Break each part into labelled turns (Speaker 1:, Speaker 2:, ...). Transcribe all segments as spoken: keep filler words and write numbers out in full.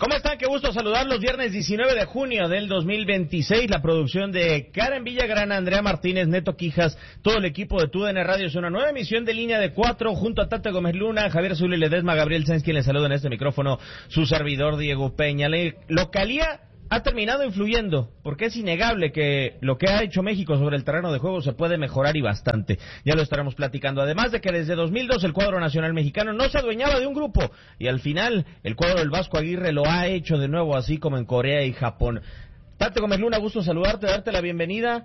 Speaker 1: ¿Cómo están? Qué gusto saludarlos. Viernes diecinueve de junio del dos mil veintiséis. La producción de Karen Villagrana, Andrea Martínez, Neto Quijas, todo el equipo de T U D N Radio. Es una nueva emisión de Línea de Cuatro junto a Tate Gómez Luna, Javier Zuli Ledesma, Gabriel Sáenz, quien les saluda en este micrófono, su servidor Diego Peña. La localía ha terminado influyendo, porque es innegable que lo que ha hecho México sobre el terreno de juego se puede mejorar y bastante. Ya lo estaremos platicando. Además de que desde dos mil dos el cuadro nacional mexicano no se adueñaba de un grupo, y al final el cuadro del Vasco Aguirre lo ha hecho de nuevo, así como en Corea y Japón. Tate Gómez Luna, gusto saludarte, darte la bienvenida.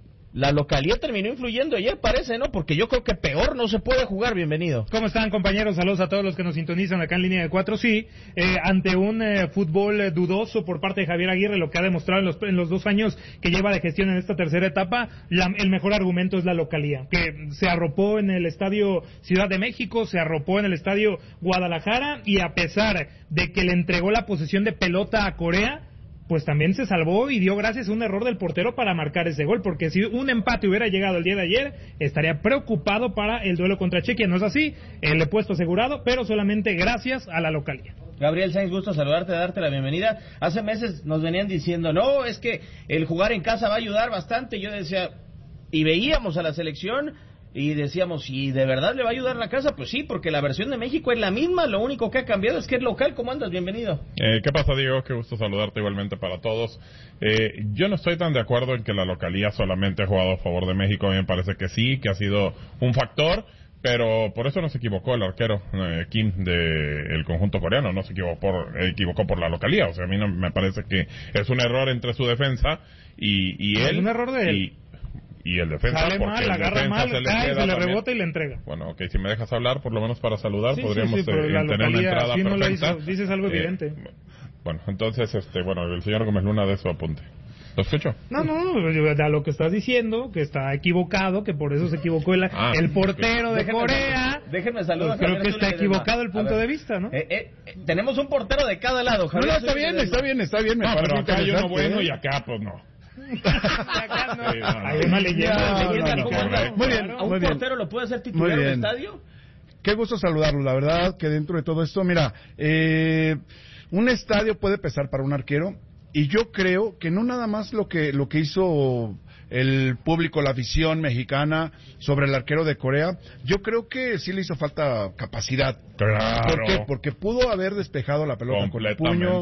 Speaker 1: La localidad terminó influyendo ayer, parece, ¿no? Porque yo creo que peor no se puede jugar. Bienvenido.
Speaker 2: ¿Cómo están, compañeros? Saludos a todos los que nos sintonizan acá en Línea de Cuatro. Sí, eh, ante un eh, fútbol eh, dudoso por parte de Javier Aguirre, lo que ha demostrado en los, en los dos años que lleva de gestión en esta tercera etapa, la, el mejor argumento es la localía, que se arropó en el estadio Ciudad de México, se arropó en el estadio Guadalajara, y a pesar de que le entregó la posesión de pelota a Corea, pues también se salvó y dio gracias a un error del portero para marcar ese gol, porque si un empate hubiera llegado el día de ayer, estaría preocupado para el duelo contra Chequia. No es así, el puesto asegurado, pero solamente gracias a la localidad.
Speaker 1: Gabriel Sáenz, gusto saludarte, darte la bienvenida. Hace meses nos venían diciendo, no, es que el jugar en casa va a ayudar bastante. Yo decía, y veíamos a la selección y decíamos, si de verdad le va a ayudar la casa, pues sí, porque la versión de México es la misma, lo único que ha cambiado es que es local. ¿Cómo andas? Bienvenido.
Speaker 3: Eh, ¿Qué pasa, Diego? Qué gusto saludarte igualmente para todos. Eh, yo no estoy tan de acuerdo en que la localía solamente ha jugado a favor de México. A mí me parece que sí, que ha sido un factor, pero por eso no se equivocó el arquero eh, Kim del conjunto coreano, no se equivocó por, eh, equivocó por la localía. O sea, a mí no me parece que es un error entre su defensa y, y él.
Speaker 2: Es un error de él.
Speaker 3: Y, Y el defensa,
Speaker 2: sale
Speaker 3: porque
Speaker 2: mal,
Speaker 3: el
Speaker 2: agarra
Speaker 3: defensa
Speaker 2: mal,
Speaker 3: se le,
Speaker 2: cae,
Speaker 3: queda
Speaker 2: se le
Speaker 3: también.
Speaker 2: rebota y le entrega.
Speaker 3: Bueno, ok, si me dejas hablar, por lo menos para saludar,
Speaker 2: sí,
Speaker 3: podríamos
Speaker 2: sí, sí, pero
Speaker 3: eh,
Speaker 2: la
Speaker 3: tener una entrada
Speaker 2: sí no
Speaker 3: perfecta.
Speaker 2: Hizo, dices algo evidente.
Speaker 3: Eh, bueno, entonces, este, bueno, el señor Gómez Luna de su apunte. ¿Lo escucho?
Speaker 2: No, no, a lo que estás diciendo, que está equivocado, que por eso se equivocó el,
Speaker 3: ah,
Speaker 2: el portero de
Speaker 1: déjenme,
Speaker 2: Corea.
Speaker 1: Déjenme saludar.
Speaker 2: Pues creo que está equivocado el punto de vista, ¿no?
Speaker 1: Eh, eh, eh, tenemos un portero de cada lado, Javier.
Speaker 4: No, no, está bien, está bien, está bien. Me
Speaker 3: no, pero acá hay uno bueno
Speaker 4: ¿eh?
Speaker 3: y acá, pues no.
Speaker 2: Acá no.
Speaker 3: Sí, no, no.
Speaker 2: Hay una leyenda.
Speaker 1: No,
Speaker 2: leyenda
Speaker 1: no, no,
Speaker 2: mexicana.
Speaker 1: no,
Speaker 4: muy bien,
Speaker 1: ¿A un
Speaker 4: muy bien.
Speaker 1: portero lo puede hacer titular en el estadio?
Speaker 4: Qué gusto saludarlo, la verdad que dentro de todo esto, mira, eh, un estadio puede pesar para un arquero, y yo creo que no nada más lo que lo que hizo el público, la afición mexicana sobre el arquero de Corea, yo creo que sí le hizo falta capacidad.
Speaker 3: Claro.
Speaker 4: ¿Por qué? Porque pudo haber despejado la pelota con el puño,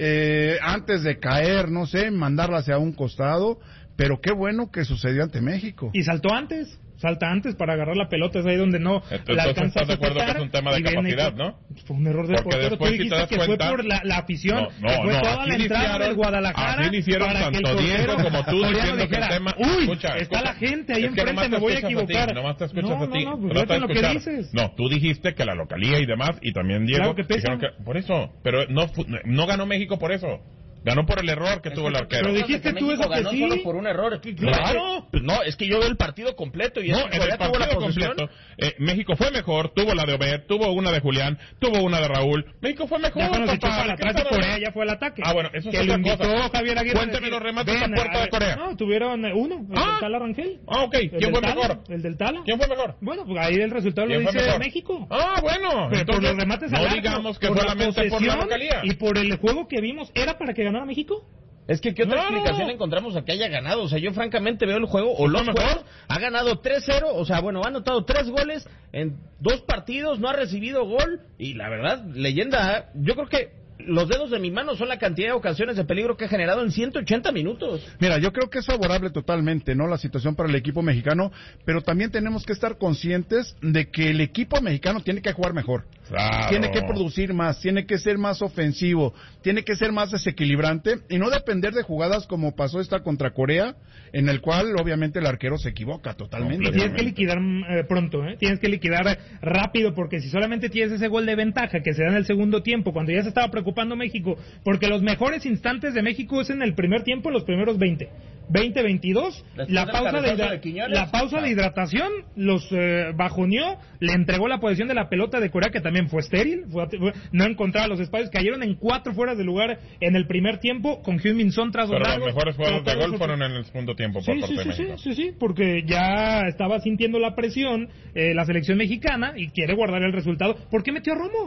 Speaker 4: eh, antes de caer, no sé, mandarla hacia un costado, pero qué bueno que sucedió ante México.
Speaker 2: Y saltó antes. Salta antes para agarrar la pelota, es ahí donde no
Speaker 3: entonces,
Speaker 2: la alcanza
Speaker 3: estás de acuerdo
Speaker 2: a
Speaker 3: que es un tema de capacidad,
Speaker 2: y,
Speaker 3: ¿no?
Speaker 2: Fue un error del
Speaker 3: Porque
Speaker 2: portero. Tú
Speaker 3: después, si
Speaker 2: dijiste
Speaker 3: te das
Speaker 2: que
Speaker 3: cuenta,
Speaker 2: fue por la, la afición,
Speaker 3: no, no,
Speaker 2: que fue
Speaker 3: no,
Speaker 2: toda la entrada del Guadalajara.
Speaker 3: Así lo hicieron
Speaker 2: para que el
Speaker 3: tanto Diego
Speaker 2: portero
Speaker 3: como tú
Speaker 2: coreano
Speaker 3: diciendo
Speaker 2: dijera,
Speaker 3: que el tema...
Speaker 2: uy,
Speaker 3: escucha,
Speaker 2: está
Speaker 3: escucha,
Speaker 2: la gente ahí
Speaker 3: es que
Speaker 2: enfrente, me voy a equivocar.
Speaker 3: A ti, nomás te escuchas
Speaker 2: no,
Speaker 3: a ti.
Speaker 2: no, no,
Speaker 3: No,
Speaker 2: pues
Speaker 3: te
Speaker 2: lo que
Speaker 3: escuchar.
Speaker 2: dices.
Speaker 3: No, tú dijiste que la localía y demás, y también Diego...
Speaker 2: Claro que pesa.
Speaker 3: dijeron que, por eso, pero no, no ganó México por eso. Ganó por el error que
Speaker 1: es
Speaker 3: tuvo
Speaker 1: que
Speaker 3: el arquero.
Speaker 2: Pero dijiste
Speaker 1: que
Speaker 2: tú
Speaker 1: México
Speaker 2: eso que
Speaker 1: ganó
Speaker 2: sí.
Speaker 1: solo por un error.
Speaker 3: Claro.
Speaker 1: Pues no, es que yo veo el partido completo y
Speaker 3: No,
Speaker 1: es
Speaker 3: en
Speaker 1: que
Speaker 3: el
Speaker 1: Corea tuvo la
Speaker 3: partido
Speaker 1: posesión.
Speaker 3: completo, eh, México fue mejor, tuvo la de Obed, tuvo una de Julián, tuvo una de Raúl. México fue mejor,
Speaker 2: Ya cuando se echó
Speaker 3: papá.
Speaker 2: para
Speaker 3: ¿Qué
Speaker 2: atrás de
Speaker 3: estás
Speaker 2: Corea
Speaker 3: hablando?
Speaker 2: ya fue el ataque.
Speaker 3: Ah, bueno, eso es
Speaker 2: que
Speaker 3: otra
Speaker 2: lo invitó
Speaker 3: cosa.
Speaker 2: Javier Aguirre.
Speaker 3: Cuénteme
Speaker 2: decir,
Speaker 3: los remates
Speaker 2: ven,
Speaker 3: a puerta
Speaker 2: a-
Speaker 3: de Corea.
Speaker 2: No, tuvieron eh, uno, el
Speaker 3: Ah.
Speaker 2: del Tala Rangel.
Speaker 3: Ah, ok.
Speaker 2: El
Speaker 3: ¿Quién
Speaker 2: del
Speaker 3: fue
Speaker 2: Tala,
Speaker 3: mejor?
Speaker 2: El del Tala.
Speaker 3: ¿Quién fue mejor?
Speaker 2: Bueno, pues ahí el resultado lo
Speaker 3: ¿Quién fue
Speaker 2: dice
Speaker 3: mejor?
Speaker 2: México.
Speaker 3: Ah, bueno.
Speaker 2: Pero por
Speaker 3: entonces,
Speaker 2: los remates
Speaker 3: no
Speaker 2: al arco,
Speaker 3: digamos que
Speaker 2: por la
Speaker 3: solamente por la
Speaker 2: posesión
Speaker 3: localía.
Speaker 2: y por el juego que vimos, ¿era para que ganara México?
Speaker 1: Es que, ¿qué otra
Speaker 3: Claro.
Speaker 1: explicación encontramos a que haya ganado? O sea, yo francamente veo el juego, o los
Speaker 3: mejor?
Speaker 1: juegos, ha ganado tres cero, o sea, bueno, ha anotado tres goles en dos partidos, no ha recibido gol, y la verdad, leyenda, ¿eh? Yo creo que los dedos de mi mano son la cantidad de ocasiones de peligro que ha generado en ciento ochenta minutos.
Speaker 4: Mira, yo creo que es favorable totalmente, ¿no?, la situación para el equipo mexicano, pero también tenemos que estar conscientes de que el equipo mexicano tiene que jugar mejor.
Speaker 3: Claro.
Speaker 4: Tiene que producir más, tiene que ser más ofensivo, tiene que ser más desequilibrante y no depender de jugadas como pasó esta contra Corea, en el cual obviamente el arquero se equivoca totalmente.
Speaker 2: Y tienes que liquidar eh, pronto, ¿eh? Tienes que liquidar rápido, porque si solamente tienes ese gol de ventaja que se da en el segundo tiempo, cuando ya se estaba preocupando México, porque los mejores instantes de México es en el primer tiempo, los primeros veinte. veinte veintidós, la pausa de, hidra-
Speaker 1: de
Speaker 2: la pausa de hidratación los eh, bajoneó, le entregó la posesión de la pelota de Corea, que también fue estéril, fue, fue, no encontraba los espacios, cayeron en cuatro fueras de lugar en el primer tiempo, con Heung-min Son tras
Speaker 3: Pero
Speaker 2: largos,
Speaker 3: los mejores jugadores de gol
Speaker 2: fue...
Speaker 3: fueron en el segundo tiempo por
Speaker 2: Sí,
Speaker 3: parte
Speaker 2: sí,
Speaker 3: de
Speaker 2: sí,
Speaker 3: México.
Speaker 2: sí, sí, sí, porque ya estaba sintiendo la presión eh, la selección mexicana y quiere guardar el resultado. ¿Por qué metió a Romo?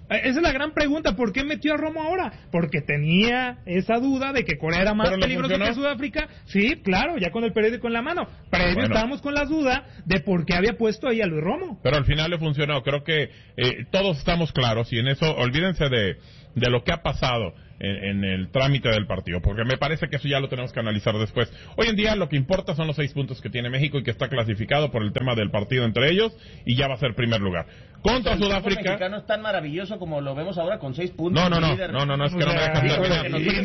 Speaker 2: Esa es la gran pregunta, ¿por qué metió a Romo ahora? Porque tenía esa duda de que Corea era más peligroso que Sudáfrica. Sí, claro, ya con el periódico en la mano. Previo bueno. estábamos con las dudas de por qué había puesto ahí a Luis Romo.
Speaker 3: Pero al final le funcionó, creo que eh, todos estamos claros, y en eso olvídense de, de lo que ha pasado en, en el trámite del partido, porque me parece que eso ya lo tenemos que analizar después. Hoy en día lo que importa son los seis puntos que tiene México y que está clasificado por el tema del partido entre ellos, y ya va a ser primer lugar. Contra
Speaker 1: el
Speaker 3: Sudáfrica...
Speaker 1: El mexicano es tan maravilloso como lo vemos ahora con seis puntos.
Speaker 3: No, no, no, no, no, no, es que no me dejas terminar.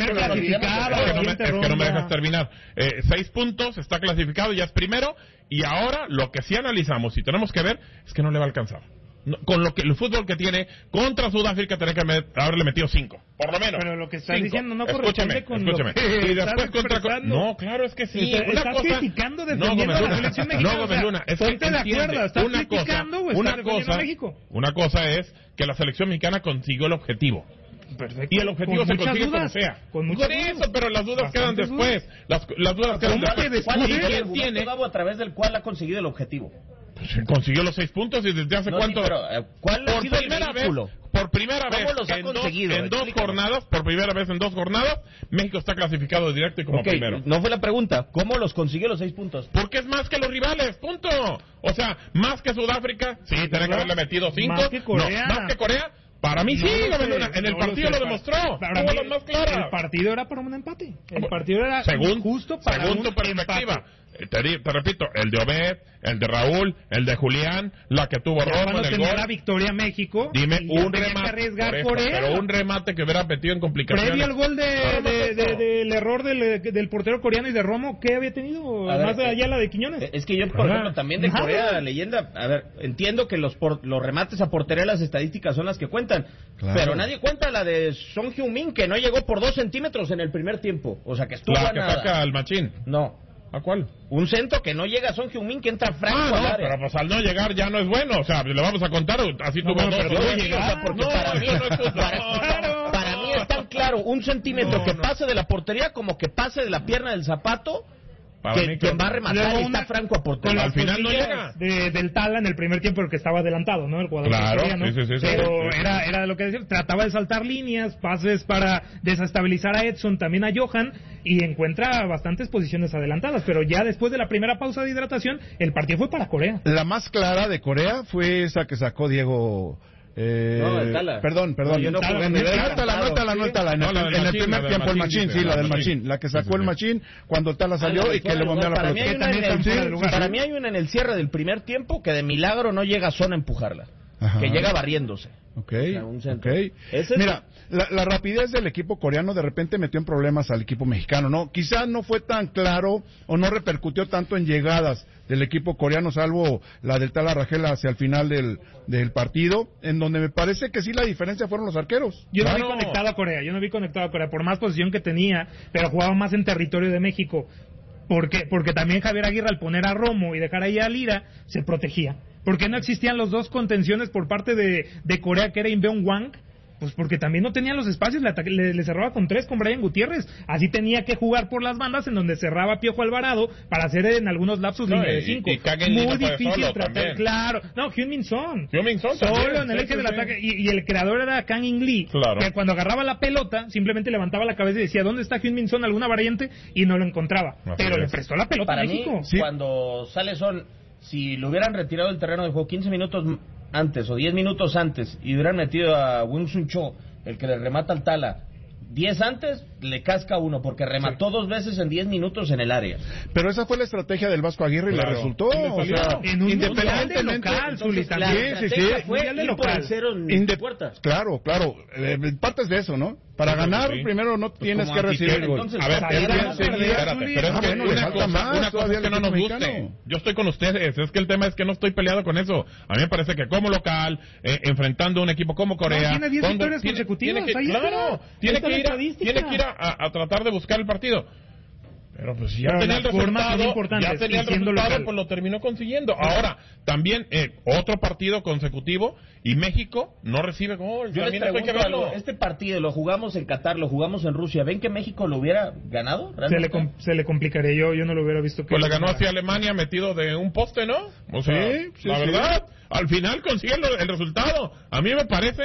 Speaker 3: Es que no me, es que no me dejas terminar. Eh, seis puntos, está clasificado, ya es primero, y ahora lo que sí analizamos y tenemos que ver es que no le va a alcanzar. No, con lo que el fútbol que tiene contra Sudáfrica tiene que met, haberle metido cinco, por lo menos.
Speaker 2: Pero lo que estás
Speaker 3: cinco.
Speaker 2: diciendo no
Speaker 3: corresponde
Speaker 2: con
Speaker 3: escúchame.
Speaker 2: Lo que
Speaker 3: y después contra no, claro, es que sí.
Speaker 2: Está,
Speaker 3: una
Speaker 2: estás
Speaker 3: cosa,
Speaker 2: criticando defendiendo
Speaker 3: no,
Speaker 2: a la selección mexicana.
Speaker 3: No, Gómez Luna, es
Speaker 2: ponte
Speaker 3: que
Speaker 2: de acuerdo, estás
Speaker 3: una
Speaker 2: criticando
Speaker 3: cosa,
Speaker 2: o estás
Speaker 3: una
Speaker 2: defendiendo
Speaker 3: cosa,
Speaker 2: a México.
Speaker 3: Una cosa es que la selección mexicana consiguió el objetivo.
Speaker 2: Perfecto.
Speaker 3: Y el objetivo
Speaker 2: con
Speaker 3: se consigue
Speaker 2: dudas,
Speaker 3: como sea.
Speaker 2: Con
Speaker 3: Por eso,
Speaker 2: dudas.
Speaker 3: pero las dudas quedan después.
Speaker 2: Dudas.
Speaker 3: Las, las dudas quedan después.
Speaker 1: ¿Cuál es el
Speaker 3: ¿Quién
Speaker 1: argumento,
Speaker 3: tiene?
Speaker 1: Gabo, a través del cual ha conseguido el objetivo?
Speaker 3: Pues consiguió los seis puntos y desde hace
Speaker 1: no,
Speaker 3: cuánto.
Speaker 1: Sí, pero, eh, ¿cuál ha
Speaker 3: por
Speaker 1: sido
Speaker 3: primera
Speaker 1: el
Speaker 3: vez,
Speaker 1: vehículo?
Speaker 3: por primera
Speaker 1: ¿Cómo
Speaker 3: vez
Speaker 1: los ha
Speaker 3: en, dos,
Speaker 1: conseguido?
Speaker 3: en dos
Speaker 1: Explícame.
Speaker 3: jornadas, por primera vez en dos jornadas, México está clasificado directo y como
Speaker 1: okay,
Speaker 3: primero.
Speaker 1: No fue la pregunta. ¿Cómo los consiguió los seis puntos?
Speaker 3: Porque es más que los rivales, punto. O sea, más que Sudáfrica, sí, tiene que haberle metido cinco.
Speaker 2: Más que Corea.
Speaker 3: No, más que Corea. Para mí sí,
Speaker 2: no
Speaker 3: sé,
Speaker 2: Luna,
Speaker 3: en el
Speaker 2: no
Speaker 3: partido
Speaker 2: lo,
Speaker 3: lo demostró.
Speaker 2: Para
Speaker 3: Tuvo
Speaker 2: mí,
Speaker 3: las más claras.
Speaker 2: El partido era para un empate. El partido era
Speaker 3: según,
Speaker 2: justo para
Speaker 3: según
Speaker 2: un
Speaker 3: tu perspectiva.
Speaker 2: empate.
Speaker 3: Te, te repito, el de Obed, el de Raúl, el de Julián, la que tuvo
Speaker 2: Ya
Speaker 3: Romo
Speaker 2: cuando
Speaker 3: en el
Speaker 2: tenía
Speaker 3: gol.
Speaker 2: la victoria México.
Speaker 3: Dime
Speaker 2: y
Speaker 3: un
Speaker 2: tenía que
Speaker 3: remate,
Speaker 2: arriesgar
Speaker 3: por eso,
Speaker 2: Corea.
Speaker 3: pero un remate que hubiera metido en complicaciones.
Speaker 2: Previo al gol de,
Speaker 3: No,
Speaker 2: de,
Speaker 3: no, no.
Speaker 2: de, del error del, del portero coreano y de Romo, ¿qué había tenido?
Speaker 1: A ver,
Speaker 2: Más de
Speaker 1: eh,
Speaker 2: allá la de Quiñones.
Speaker 1: Es que yo, por
Speaker 3: Ajá.
Speaker 1: ejemplo, también de
Speaker 2: Nada.
Speaker 1: Corea, leyenda, a ver, entiendo que los por, los remates a portería, las estadísticas son las que cuentan,
Speaker 4: Claro.
Speaker 1: pero nadie cuenta la de Son Heung-min, que no llegó por dos centímetros en el primer tiempo, o sea, que estuvo
Speaker 3: La
Speaker 1: a
Speaker 3: que
Speaker 1: nada.
Speaker 3: saca al machín.
Speaker 1: No,
Speaker 3: ¿A cuál?
Speaker 1: un centro que no llega a Son Heung-min, que entra franco
Speaker 3: Ah,
Speaker 1: al
Speaker 3: no,
Speaker 1: área.
Speaker 3: pero pues al no llegar ya no es bueno. O sea, le vamos a contar, así
Speaker 2: No,
Speaker 3: tuvo
Speaker 2: no,
Speaker 3: dos.
Speaker 2: pero
Speaker 3: o
Speaker 2: no
Speaker 3: tres.
Speaker 2: llegar,
Speaker 1: O sea, porque
Speaker 3: no,
Speaker 1: para mí,
Speaker 3: eso no es justo.
Speaker 1: para,
Speaker 3: No,
Speaker 2: claro.
Speaker 1: para mí es tan claro un centímetro
Speaker 3: No,
Speaker 1: que
Speaker 3: no.
Speaker 1: pase de la portería como que pase de la pierna del zapato,
Speaker 3: Para
Speaker 1: que
Speaker 3: mí
Speaker 1: quien va a rematar
Speaker 2: Luego
Speaker 1: está
Speaker 2: una-
Speaker 1: franco a
Speaker 2: Con
Speaker 1: portería.
Speaker 3: al
Speaker 2: las
Speaker 3: final no
Speaker 2: costillas
Speaker 3: llega.
Speaker 2: de, del Tala en el primer tiempo, porque estaba adelantado, ¿no? El jugador
Speaker 3: Claro,
Speaker 2: coreano.
Speaker 3: sí, sí, sí, sí,
Speaker 2: Pero
Speaker 3: sí, sí.
Speaker 2: era, era lo que decía, trataba de saltar líneas, pases para desestabilizar a Edson, también a Johan, y encuentra bastantes posiciones adelantadas. Pero ya después de la primera pausa de hidratación, el partido fue para Corea.
Speaker 4: La más clara de Corea fue esa que sacó Diego. Eh,
Speaker 1: No, el Tala.
Speaker 4: Perdón, perdón.
Speaker 1: No, yo no jugué, me hubiera
Speaker 4: Anótala,
Speaker 1: encantado,
Speaker 4: anótala,
Speaker 1: sí.
Speaker 4: anótala. En,
Speaker 3: No,
Speaker 4: el-
Speaker 3: la del
Speaker 4: en el
Speaker 3: Machín,
Speaker 4: primer
Speaker 3: la del
Speaker 4: tiempo el
Speaker 3: Machín,
Speaker 4: Machín,
Speaker 3: dice,
Speaker 4: sí, la del
Speaker 3: Machín.
Speaker 4: Machín. La que
Speaker 3: Sí,
Speaker 4: sacó
Speaker 3: sí,
Speaker 4: el
Speaker 3: sí.
Speaker 4: Machín cuando el Tala salió
Speaker 1: Ah, la
Speaker 4: y que le
Speaker 1: fuera de
Speaker 4: bombeó la
Speaker 1: lugar. Para mí hay
Speaker 4: pelota.
Speaker 1: una en el-
Speaker 2: También fuera de lugar.
Speaker 1: Para mí hay una en el cierre del primer tiempo que de milagro no llega Son a empujarla.
Speaker 4: Ajá.
Speaker 1: Que llega barriéndose.
Speaker 4: Ok,
Speaker 1: O sea, un centro.
Speaker 4: ok.
Speaker 1: Ese es-
Speaker 4: Mira, la, la rapidez del equipo coreano de repente metió en problemas al equipo mexicano, ¿no? Quizás no fue tan claro o no repercutió tanto en llegadas del equipo coreano, salvo la del Tala Rangel hacia el final del, del partido, en donde me parece que sí la diferencia fueron los arqueros.
Speaker 2: Yo no
Speaker 3: Claro.
Speaker 2: vi conectado a Corea, yo no vi conectado a Corea, por más posición que tenía, pero jugaba más en territorio de México. ¿Por qué? Porque también Javier Aguirre, al poner a Romo y dejar ahí a Lira, se protegía. ¿Por qué no existían los dos contenciones por parte de, de Corea, que era Inbeon Wang? Pues porque también no tenían los espacios, le, ataque- le, le cerraba con tres con Brian Gutiérrez. Así tenía que jugar por las bandas, en donde cerraba Piojo Alvarado para hacer en algunos lapsos
Speaker 3: No,
Speaker 2: línea de
Speaker 3: y-
Speaker 2: cinco.
Speaker 3: y Kang In Lee
Speaker 2: Muy
Speaker 3: no fue
Speaker 2: difícil
Speaker 3: solo
Speaker 2: tratar,
Speaker 3: también.
Speaker 2: claro. No, Hyun-Min Son.
Speaker 3: Hyun-Min Son
Speaker 2: Solo
Speaker 3: también,
Speaker 2: en el
Speaker 3: sí,
Speaker 2: eje
Speaker 3: sí,
Speaker 2: del
Speaker 3: sí.
Speaker 2: ataque. Y, y el creador era Kang In Lee,
Speaker 3: Claro.
Speaker 2: que cuando agarraba la pelota, simplemente levantaba la cabeza y decía, ¿dónde está Hyun-Min Son? Alguna variante, y no lo encontraba.
Speaker 3: Así
Speaker 2: Pero
Speaker 3: es.
Speaker 2: le prestó la pelota
Speaker 1: Para
Speaker 2: a
Speaker 1: mí,
Speaker 2: México.
Speaker 4: Sí.
Speaker 1: cuando sale Son, si lo hubieran retirado del terreno de juego quince minutos antes o diez minutos antes y hubieran metido a Wing Sun Cho, el que le remata al Tala, diez antes, le casca uno, porque remató dos veces en diez minutos en el área.
Speaker 4: Pero esa fue la estrategia del Vasco Aguirre y
Speaker 3: Claro.
Speaker 4: le resultó.
Speaker 3: Y le
Speaker 4: O
Speaker 3: salió.
Speaker 4: sea,
Speaker 2: En un
Speaker 4: independientemente.
Speaker 2: mundial de local, Zuli,
Speaker 1: Entonces, la
Speaker 2: también.
Speaker 4: Sí, sí,
Speaker 1: estrategia
Speaker 4: sí.
Speaker 1: fue
Speaker 2: Mundial de
Speaker 1: ir por
Speaker 2: local.
Speaker 1: el cero en
Speaker 4: Inde-
Speaker 1: puertas.
Speaker 4: Claro, claro. Eh, partes de eso, ¿no? Para
Speaker 3: Sí,
Speaker 4: ganar,
Speaker 3: sí.
Speaker 4: primero no tienes
Speaker 1: como
Speaker 4: que recibir
Speaker 1: anfitrión,
Speaker 4: gol.
Speaker 1: entonces,
Speaker 3: A ver,
Speaker 2: Sabía
Speaker 3: es
Speaker 2: la
Speaker 3: que-
Speaker 2: no perder,
Speaker 3: espérate,
Speaker 2: Zuli.
Speaker 3: pero es
Speaker 4: Ah,
Speaker 3: que
Speaker 4: bueno, le
Speaker 3: una
Speaker 4: falta
Speaker 3: cosa,
Speaker 4: más
Speaker 3: una cosa
Speaker 4: todavía
Speaker 3: es que
Speaker 4: al
Speaker 3: no nos
Speaker 4: equipo
Speaker 3: guste.
Speaker 4: mexicano.
Speaker 3: Yo estoy con ustedes, es que el tema es que no estoy peleado con eso. A mí me parece que como local, eh, enfrentando a un equipo como Corea...
Speaker 2: No, tiene diez
Speaker 3: cuando-
Speaker 2: victorias
Speaker 3: tiene-
Speaker 2: consecutivas,
Speaker 3: tiene que-
Speaker 2: ahí está.
Speaker 3: Claro,
Speaker 2: Ahí
Speaker 3: tiene
Speaker 2: está
Speaker 3: que,
Speaker 2: la
Speaker 3: ir a,
Speaker 2: estadística.
Speaker 3: tiene que ir a, a- a tratar de buscar el partido. Pero pues si ya
Speaker 2: Pero
Speaker 3: tenía el
Speaker 2: las formas son
Speaker 3: resultado,
Speaker 2: importantes,
Speaker 3: ya tenía el
Speaker 2: y siendo
Speaker 3: resultado,
Speaker 2: local.
Speaker 3: pues lo terminó consiguiendo. Ahora, también eh, otro partido consecutivo y México no recibe gol.
Speaker 1: Yo les
Speaker 3: También eso hay que
Speaker 1: pregunto algo,
Speaker 3: verlo.
Speaker 1: este partido lo jugamos en Qatar, lo jugamos en Rusia, ¿ven que México lo hubiera ganado?
Speaker 2: Se
Speaker 1: realmente?
Speaker 2: le, com- se le complicaría, yo, yo no lo hubiera visto. que
Speaker 3: Pues le ganó
Speaker 2: ganara.
Speaker 3: hacia Alemania metido de un poste, ¿no? O sea,
Speaker 4: Sí, sí,
Speaker 3: la
Speaker 4: sí.
Speaker 3: verdad, al final consigue el, el resultado. A mí me parece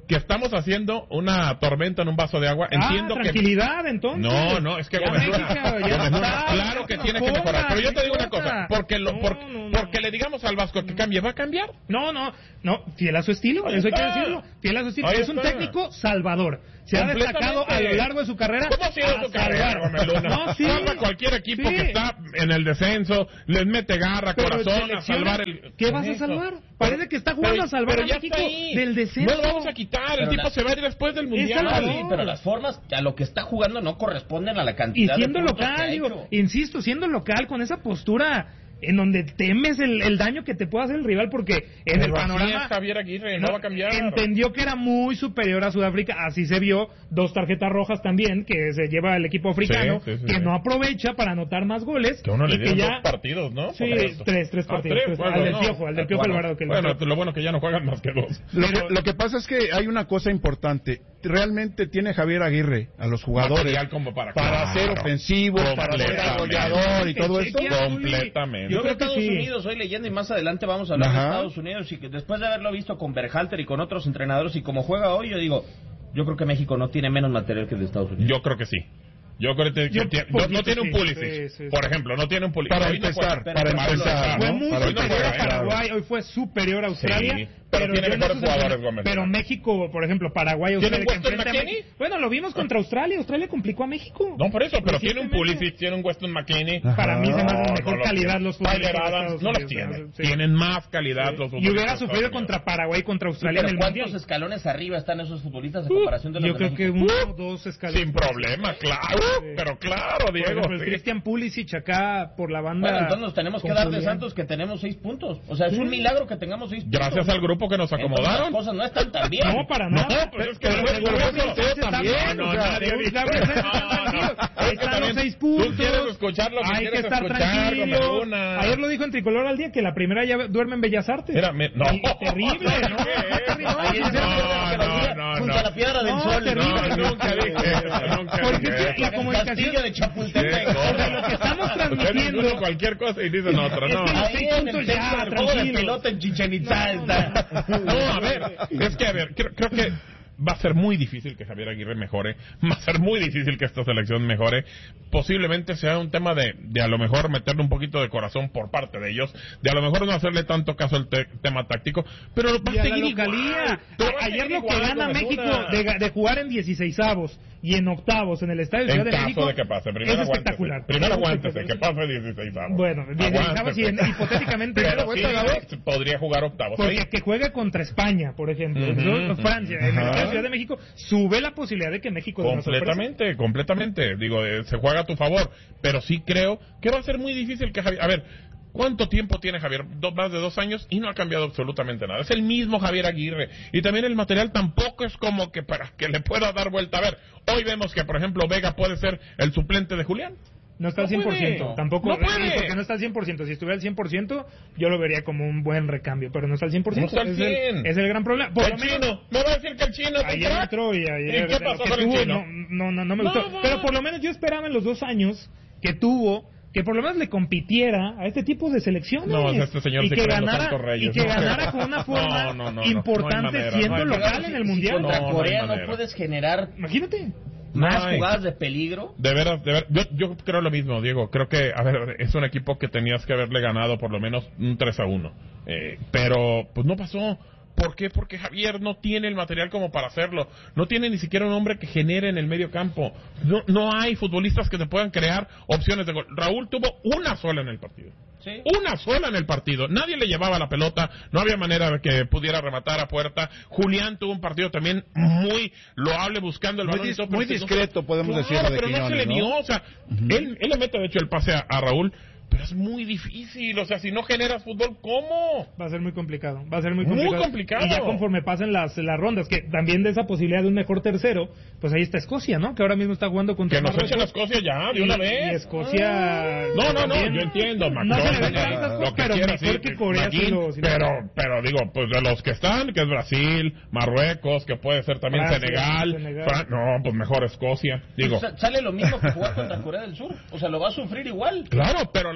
Speaker 3: que estamos haciendo una tormenta en un vaso de agua. Entiendo
Speaker 2: ah,
Speaker 3: que
Speaker 2: tranquilidad, entonces.
Speaker 3: No, no, es que
Speaker 2: ya
Speaker 3: Gómez
Speaker 2: México,
Speaker 3: Luna,
Speaker 2: ya
Speaker 3: Gómez Luna,
Speaker 2: está,
Speaker 3: claro que
Speaker 2: no
Speaker 3: tiene que
Speaker 2: jodas,
Speaker 3: mejorar. Pero yo te digo
Speaker 2: no
Speaker 3: una cosa,
Speaker 2: jodas.
Speaker 3: porque lo,
Speaker 2: No,
Speaker 3: por-
Speaker 2: no, no.
Speaker 3: porque le digamos al Vasco que cambie, ¿va a cambiar?
Speaker 2: No, no, no, fiel a su estilo,
Speaker 3: Ahí
Speaker 2: eso hay que
Speaker 3: está.
Speaker 2: decirlo. Fiel a su estilo.
Speaker 3: Ahí
Speaker 2: Es un
Speaker 3: está.
Speaker 2: técnico salvador. Se ha destacado a lo largo de su carrera.
Speaker 3: ¿Cómo ha sido
Speaker 2: a
Speaker 3: su carrera,
Speaker 2: salvar.
Speaker 3: Gómez Luna?
Speaker 2: No, sí.
Speaker 3: Salva a cualquier equipo
Speaker 2: Sí.
Speaker 3: que está en el descenso, les mete garra,
Speaker 2: Pero
Speaker 3: corazón, a
Speaker 2: selecciona,
Speaker 3: salvar el...
Speaker 2: ¿qué vas a
Speaker 3: Eso.
Speaker 2: salvar? Parece que está jugando
Speaker 3: Pero-
Speaker 2: a salvar
Speaker 3: pero
Speaker 2: a
Speaker 3: ya
Speaker 2: México
Speaker 3: está ahí.
Speaker 2: del descenso.
Speaker 3: No lo vamos a quitar, el
Speaker 1: Pero
Speaker 3: tipo
Speaker 1: la-
Speaker 3: se va a ir después del Mundial.
Speaker 2: Salvador.
Speaker 1: Sí, pero las formas a lo que está jugando no corresponden a la
Speaker 2: Y
Speaker 1: cantidad
Speaker 2: siendo
Speaker 1: de puntos que
Speaker 2: local,
Speaker 1: ha
Speaker 2: digo,
Speaker 1: hecho.
Speaker 2: insisto, siendo local con esa postura en donde temes el, el daño que te pueda hacer el rival, porque en el
Speaker 3: Pero así
Speaker 2: panorama
Speaker 3: es Javier Aguirre, no, va a cambiar.
Speaker 2: entendió que era muy superior a Sudáfrica, así se vio, dos tarjetas rojas también que se lleva el equipo africano,
Speaker 3: Sí, sí, sí,
Speaker 2: que
Speaker 3: sí.
Speaker 2: no aprovecha para anotar más goles
Speaker 3: Que a uno le
Speaker 2: y que
Speaker 3: dieron
Speaker 2: ya
Speaker 3: dos partidos, ¿no?
Speaker 2: sí,
Speaker 3: Por eso.
Speaker 2: tres, tres
Speaker 3: Ah,
Speaker 2: partidos, tres,
Speaker 3: bueno,
Speaker 2: al del
Speaker 3: no.
Speaker 2: Piojo, al del Piojo
Speaker 3: Bueno,
Speaker 2: Alvarado que el
Speaker 3: bueno,
Speaker 2: otro-
Speaker 3: lo bueno que ya no juegan más que dos.
Speaker 4: Lo que, lo que pasa es que hay una cosa importante. Realmente tiene Javier Aguirre a los jugadores
Speaker 3: Material como para-
Speaker 4: para
Speaker 3: claro.
Speaker 4: ser ofensivos, para ser
Speaker 3: Completamente.
Speaker 4: arrollador y todo
Speaker 2: Sí,
Speaker 4: esto.
Speaker 2: sí,
Speaker 3: Completamente.
Speaker 1: Yo
Speaker 2: creo
Speaker 1: creo
Speaker 2: que
Speaker 1: Estados
Speaker 2: sí.
Speaker 1: Unidos, hoy leyendo y más adelante vamos a hablar
Speaker 4: Ajá.
Speaker 1: de Estados Unidos y que después de haberlo visto con Berhalter y con otros entrenadores y como juega hoy, yo digo, yo creo que México no tiene menos material que el de Estados Unidos.
Speaker 3: Yo creo que sí. Yo creo que,
Speaker 2: Yo
Speaker 3: que tiene-
Speaker 2: poquito
Speaker 3: no, no tiene un
Speaker 2: sí,
Speaker 3: Pulisic,
Speaker 2: sí, sí,
Speaker 3: por
Speaker 2: sí.
Speaker 3: ejemplo, no tiene un Pulisic.
Speaker 4: Para
Speaker 3: Hoy no
Speaker 4: empezar,
Speaker 3: juega.
Speaker 4: para
Speaker 1: Pero-
Speaker 4: empezar,
Speaker 2: Fue
Speaker 4: ¿no?
Speaker 2: muy
Speaker 4: Para
Speaker 3: Hoy no
Speaker 2: superior
Speaker 3: juega,
Speaker 2: a
Speaker 3: ¿eh?
Speaker 2: Paraguay, hoy fue superior a Australia.
Speaker 3: Sí, pero tiene
Speaker 2: yo en
Speaker 3: mejores
Speaker 2: esos
Speaker 3: jugadores,
Speaker 2: sentidos-
Speaker 3: Gómez.
Speaker 2: Pero México, por ejemplo, Paraguay,
Speaker 3: ¿Tiene
Speaker 2: Australia,
Speaker 3: un
Speaker 2: que
Speaker 3: Weston
Speaker 2: enfrenta a
Speaker 3: McKennie?
Speaker 2: México. Bueno, lo vimos contra Australia. Australia complicó a México.
Speaker 3: No, por eso, pero tiene un
Speaker 2: Recientemente.
Speaker 3: Pulisic, tiene un Weston McKennie.
Speaker 2: Para mí se me hace de
Speaker 3: No,
Speaker 2: mejor
Speaker 3: no los
Speaker 2: calidad
Speaker 3: tiene.
Speaker 2: los
Speaker 3: Tyler
Speaker 2: futbolistas de
Speaker 3: Adams
Speaker 2: Estados
Speaker 3: no los
Speaker 2: Unidos,
Speaker 3: tiene.
Speaker 2: sí.
Speaker 3: Tienen más calidad los
Speaker 2: Y
Speaker 3: futbolistas
Speaker 2: hubiera
Speaker 3: de
Speaker 2: sufrido
Speaker 3: Estados
Speaker 2: contra Paraguay, contra Australia
Speaker 1: Pero
Speaker 2: en el
Speaker 1: ¿cuántos
Speaker 2: Mundial.
Speaker 1: escalones arriba están esos futbolistas en comparación de los
Speaker 2: Yo
Speaker 1: de
Speaker 2: creo que
Speaker 1: México?
Speaker 2: uno o dos escalones.
Speaker 3: Sin problema, claro,
Speaker 2: Sí.
Speaker 3: pero claro,
Speaker 2: Por
Speaker 3: Diego.
Speaker 2: ejemplo, el
Speaker 3: sí.
Speaker 2: Cristian Pulisic acá por la banda.
Speaker 1: Bueno, entonces nos tenemos que
Speaker 2: con
Speaker 1: dar de
Speaker 2: Julián.
Speaker 1: Santos que tenemos seis puntos. O sea, es un milagro que tengamos seis puntos.
Speaker 3: Gracias al grupo que nos
Speaker 1: Entonces,
Speaker 3: acomodaron.
Speaker 1: las cosas no están tan bien.
Speaker 2: No, para
Speaker 3: No,
Speaker 2: nada.
Speaker 3: pues es que
Speaker 2: Pero
Speaker 3: no,
Speaker 2: según
Speaker 3: pero
Speaker 2: la
Speaker 3: eso
Speaker 2: Vicente
Speaker 3: también,
Speaker 2: también,
Speaker 3: no,
Speaker 2: o sea,
Speaker 3: nadie
Speaker 2: según
Speaker 3: dice-
Speaker 2: la Vicente
Speaker 3: No,
Speaker 2: está tranquilo.
Speaker 3: no, es que
Speaker 2: Están los
Speaker 3: también
Speaker 2: seis
Speaker 3: tú
Speaker 2: puntos.
Speaker 3: quieres escuchar lo que
Speaker 2: Hay
Speaker 3: quieres
Speaker 2: que estar
Speaker 3: escuchar,
Speaker 2: tranquilo.
Speaker 3: Gómez Luna.
Speaker 2: Ayer lo dijo en Tricolor al día que la primera ya duerme en Bellas Artes.
Speaker 3: Mira, me- no.
Speaker 2: Y- terrible, ¿no?
Speaker 3: ¿Qué es?
Speaker 2: Terrible.
Speaker 1: Ahí en el centro de la
Speaker 3: No,
Speaker 1: Geografía,
Speaker 3: no, no,
Speaker 1: junto
Speaker 3: no.
Speaker 1: a la Piedra del
Speaker 2: No,
Speaker 1: Sol.
Speaker 2: terrible.
Speaker 3: No, nunca dije eso, nunca
Speaker 2: Porque
Speaker 3: dije
Speaker 2: la
Speaker 3: eso.
Speaker 1: La
Speaker 2: comunicación
Speaker 1: Castillo de Chapultepec.
Speaker 3: Sí,
Speaker 2: de lo que estamos
Speaker 3: Ustedes
Speaker 2: transmitiendo.
Speaker 3: dicen cualquier cosa y dicen otra, no.
Speaker 2: Es que-
Speaker 1: Ahí
Speaker 2: seis
Speaker 1: en el
Speaker 2: puntos
Speaker 1: centro
Speaker 2: ya,
Speaker 1: del juego de
Speaker 2: tranquilo.
Speaker 1: pelota en Chichen Itzá está.
Speaker 3: No, a ver, es que a ver, creo, creo que va a ser muy difícil que Javier Aguirre mejore, va a ser muy difícil que esta selección mejore, posiblemente sea un tema de, de a lo mejor meterle un poquito de corazón por parte de ellos, de a lo mejor no hacerle tanto caso al te- tema táctico, pero va
Speaker 2: Y
Speaker 3: a
Speaker 2: a la
Speaker 3: seguir
Speaker 2: localía.
Speaker 3: igual, pero va a
Speaker 2: Ayer
Speaker 3: seguir
Speaker 2: lo que
Speaker 3: igual,
Speaker 2: gana
Speaker 3: Gómez
Speaker 2: México
Speaker 3: Luna.
Speaker 2: de, ga- de jugar en dieciseisavos y en octavos en el Estadio de
Speaker 3: En
Speaker 2: Ciudad de
Speaker 3: caso
Speaker 2: México
Speaker 3: de que pase, primero
Speaker 2: es
Speaker 3: aguántese,
Speaker 2: espectacular.
Speaker 3: primero
Speaker 2: Es
Speaker 3: aguántese, que
Speaker 2: espectacular.
Speaker 3: pase dieciseis.
Speaker 2: Bueno, dieciseisavos y en- hipotéticamente
Speaker 3: pero sí,
Speaker 2: ¿sabes?
Speaker 3: podría jugar octavos.
Speaker 2: Porque
Speaker 3: ahí.
Speaker 2: que juegue contra España, por ejemplo,
Speaker 3: Ujú,
Speaker 2: ¿no?
Speaker 3: ujú.
Speaker 2: Francia, en el
Speaker 3: Ajá.
Speaker 2: Estadio de Ciudad de México, sube la posibilidad de que México dé una sorpresa.
Speaker 3: Completamente, completamente. Digo, eh, se juega a tu favor. Pero sí creo que va a ser muy difícil que Javier... A ver, ¿cuánto tiempo tiene Javier? Do- más de dos años y no ha cambiado absolutamente nada. Es el mismo Javier Aguirre. Y también el material tampoco es como que para que le pueda dar vuelta. A ver, hoy vemos que, por ejemplo, Vega puede ser el suplente de Julián.
Speaker 2: No está al
Speaker 3: No
Speaker 2: cien por ciento,
Speaker 3: puede.
Speaker 2: tampoco,
Speaker 3: No puede.
Speaker 2: porque no está al cien por ciento. Si estuviera al cien por ciento, yo lo vería como un buen recambio, pero no está al cien por ciento.
Speaker 3: No está al
Speaker 2: es, el,
Speaker 3: cien.
Speaker 2: es el gran problema. Por
Speaker 3: el
Speaker 2: lo menos,
Speaker 3: chino. Me va a decir que el chino... es un
Speaker 2: ayer
Speaker 3: crack.
Speaker 2: entró y ayer
Speaker 3: ¿Y qué
Speaker 2: de lo
Speaker 3: pasó
Speaker 2: que
Speaker 3: con el
Speaker 2: tuvo,
Speaker 3: chino?
Speaker 2: no, no, no me
Speaker 3: No,
Speaker 2: gustó.
Speaker 3: va.
Speaker 2: Pero por lo menos yo esperaba en los dos años que tuvo que por lo menos le compitiera a este tipo de selecciones.
Speaker 3: No, este señor
Speaker 2: y
Speaker 3: se
Speaker 2: que
Speaker 3: cree en los
Speaker 2: ganara
Speaker 3: Santos Reyes,
Speaker 2: y que
Speaker 3: ¿no?
Speaker 2: ganara con una forma
Speaker 3: No, no, no, no,
Speaker 2: importante
Speaker 3: no hay manera,
Speaker 2: siendo
Speaker 3: no hay
Speaker 2: local
Speaker 3: manera.
Speaker 2: en el
Speaker 1: Si
Speaker 2: mundial.
Speaker 1: contra
Speaker 3: No, no hay
Speaker 1: Corea no,
Speaker 3: manera.
Speaker 1: puedes generar
Speaker 2: Imagínate.
Speaker 1: más
Speaker 3: No hay.
Speaker 1: jugadas de peligro.
Speaker 3: De veras, de veras, yo, yo creo lo mismo, Diego. Creo que, a ver, es un equipo que tenías que haberle ganado por lo menos un tres a uno. Eh, pero, pues no pasó. ¿Por qué? Porque Javier no tiene el material como para hacerlo. No tiene ni siquiera un hombre que genere en el medio campo. No, no hay futbolistas que te puedan crear opciones de gol. Raúl tuvo una sola en el partido.
Speaker 1: Sí.
Speaker 3: Una sola en el partido. Nadie le llevaba la pelota. No había manera de que pudiera rematar a puerta. Julián tuvo un partido también muy loable buscando el
Speaker 4: Muy
Speaker 3: balón. y
Speaker 4: dis-
Speaker 3: todo,
Speaker 4: muy
Speaker 3: pero no-
Speaker 4: discreto, podemos
Speaker 3: Claro,
Speaker 4: decirlo de
Speaker 3: pero no se
Speaker 4: Quiñones,
Speaker 3: le dio.
Speaker 4: ¿no?
Speaker 3: O sea, él, él le mete de hecho el pase a, a Raúl. Pero es muy difícil. O sea, si no generas fútbol, ¿cómo?
Speaker 2: Va a ser muy complicado, va a ser muy
Speaker 3: Muy
Speaker 2: complicado.
Speaker 3: complicado.
Speaker 2: Y ya conforme pasen las, las rondas, que también de esa posibilidad de un mejor tercero, pues ahí está Escocia, ¿no? Que ahora mismo está jugando contra
Speaker 3: Que nos echen a
Speaker 2: Marruecos.
Speaker 3: Escocia ya, de
Speaker 2: Y-
Speaker 3: una
Speaker 2: y
Speaker 3: vez.
Speaker 2: Escocia...
Speaker 3: No, no, no,
Speaker 2: también-
Speaker 3: yo entiendo,
Speaker 2: No se le ven
Speaker 3: Macron,
Speaker 2: tantas
Speaker 3: lo
Speaker 2: cosas,
Speaker 3: que
Speaker 2: pero
Speaker 3: quieras,
Speaker 2: mejor
Speaker 3: sí,
Speaker 2: que Corea sí
Speaker 3: Maguín,
Speaker 2: lo- sí lo-
Speaker 3: pero, pero digo, pues de los que están, que es Brasil, Marruecos, que puede ser también
Speaker 2: Francia,
Speaker 3: Senegal,
Speaker 2: Senegal.
Speaker 3: Fran- no, pues mejor Escocia, digo.
Speaker 1: Pues, sa- sale lo mismo que jugar contra Corea del Sur. O sea, lo va a sufrir igual.
Speaker 3: Claro, pero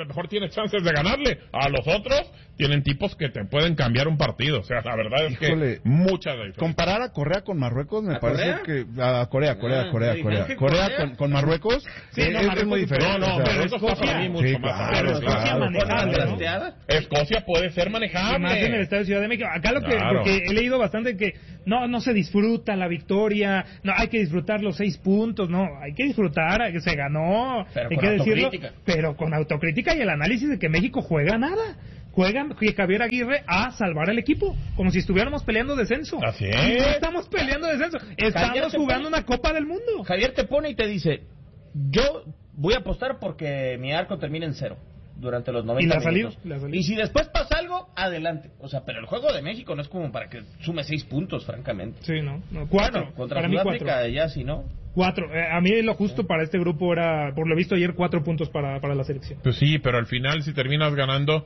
Speaker 3: lo mejor tienes chances de ganarle. A los otros tienen tipos que te pueden cambiar un partido. O sea, la verdad es
Speaker 4: Híjole,
Speaker 3: que mucha diferencia.
Speaker 4: Comparar a Corea con Marruecos me
Speaker 1: ¿A
Speaker 4: parece
Speaker 1: Corea?
Speaker 4: que... A Corea, Corea,
Speaker 1: Ah,
Speaker 4: Corea,
Speaker 1: sí,
Speaker 4: Corea.
Speaker 1: dije
Speaker 4: Corea
Speaker 1: Corea.
Speaker 4: con, con Marruecos
Speaker 2: Sí,
Speaker 4: es,
Speaker 2: no,
Speaker 4: es
Speaker 2: Marruecos
Speaker 4: muy
Speaker 2: es
Speaker 4: diferente.
Speaker 3: No, no,
Speaker 4: o sea,
Speaker 3: pero Marruecos está para mí mucho
Speaker 4: sí,
Speaker 3: más
Speaker 4: claro,
Speaker 3: adelante.
Speaker 2: Escocia
Speaker 4: claro,
Speaker 2: manejable,
Speaker 4: claro.
Speaker 2: ¿no?
Speaker 1: trasteada?
Speaker 3: Escocia puede ser
Speaker 2: Y más en el
Speaker 3: manejable.
Speaker 2: Estadio Ciudad de México. Acá lo que,
Speaker 3: Claro.
Speaker 2: porque he leído bastante que no, no se disfruta la victoria, no hay que disfrutar los seis puntos, no, hay que disfrutar, que se ganó,
Speaker 1: Pero
Speaker 2: hay
Speaker 1: con
Speaker 2: que decirlo,
Speaker 1: autocrítica.
Speaker 2: pero con autocrítica y el análisis de que México juega nada. Juega Javier Aguirre a salvar al equipo, como si estuviéramos peleando descenso.
Speaker 3: Así
Speaker 2: Y
Speaker 3: es.
Speaker 2: no estamos peleando descenso,
Speaker 1: Javier
Speaker 2: estamos
Speaker 1: se
Speaker 2: jugando
Speaker 1: pone-
Speaker 2: una Copa del Mundo.
Speaker 1: Javier te pone y te dice, yo voy a apostar porque mi arco termine en cero durante los noventa
Speaker 2: Y la salió,
Speaker 1: minutos.
Speaker 2: la salió.
Speaker 1: Y si después pasa algo, adelante. O sea, pero el juego de México no es como para que sume seis puntos, francamente.
Speaker 2: Sí, no, no cuatro,
Speaker 1: Bueno, contra
Speaker 2: para mí
Speaker 1: Sudáfrica
Speaker 2: cuatro.
Speaker 1: ya si no.
Speaker 2: Cuatro. Eh, a mí lo justo para este grupo era, por lo visto ayer, cuatro puntos para, para la selección.
Speaker 3: Pues sí, pero al final si terminas ganando,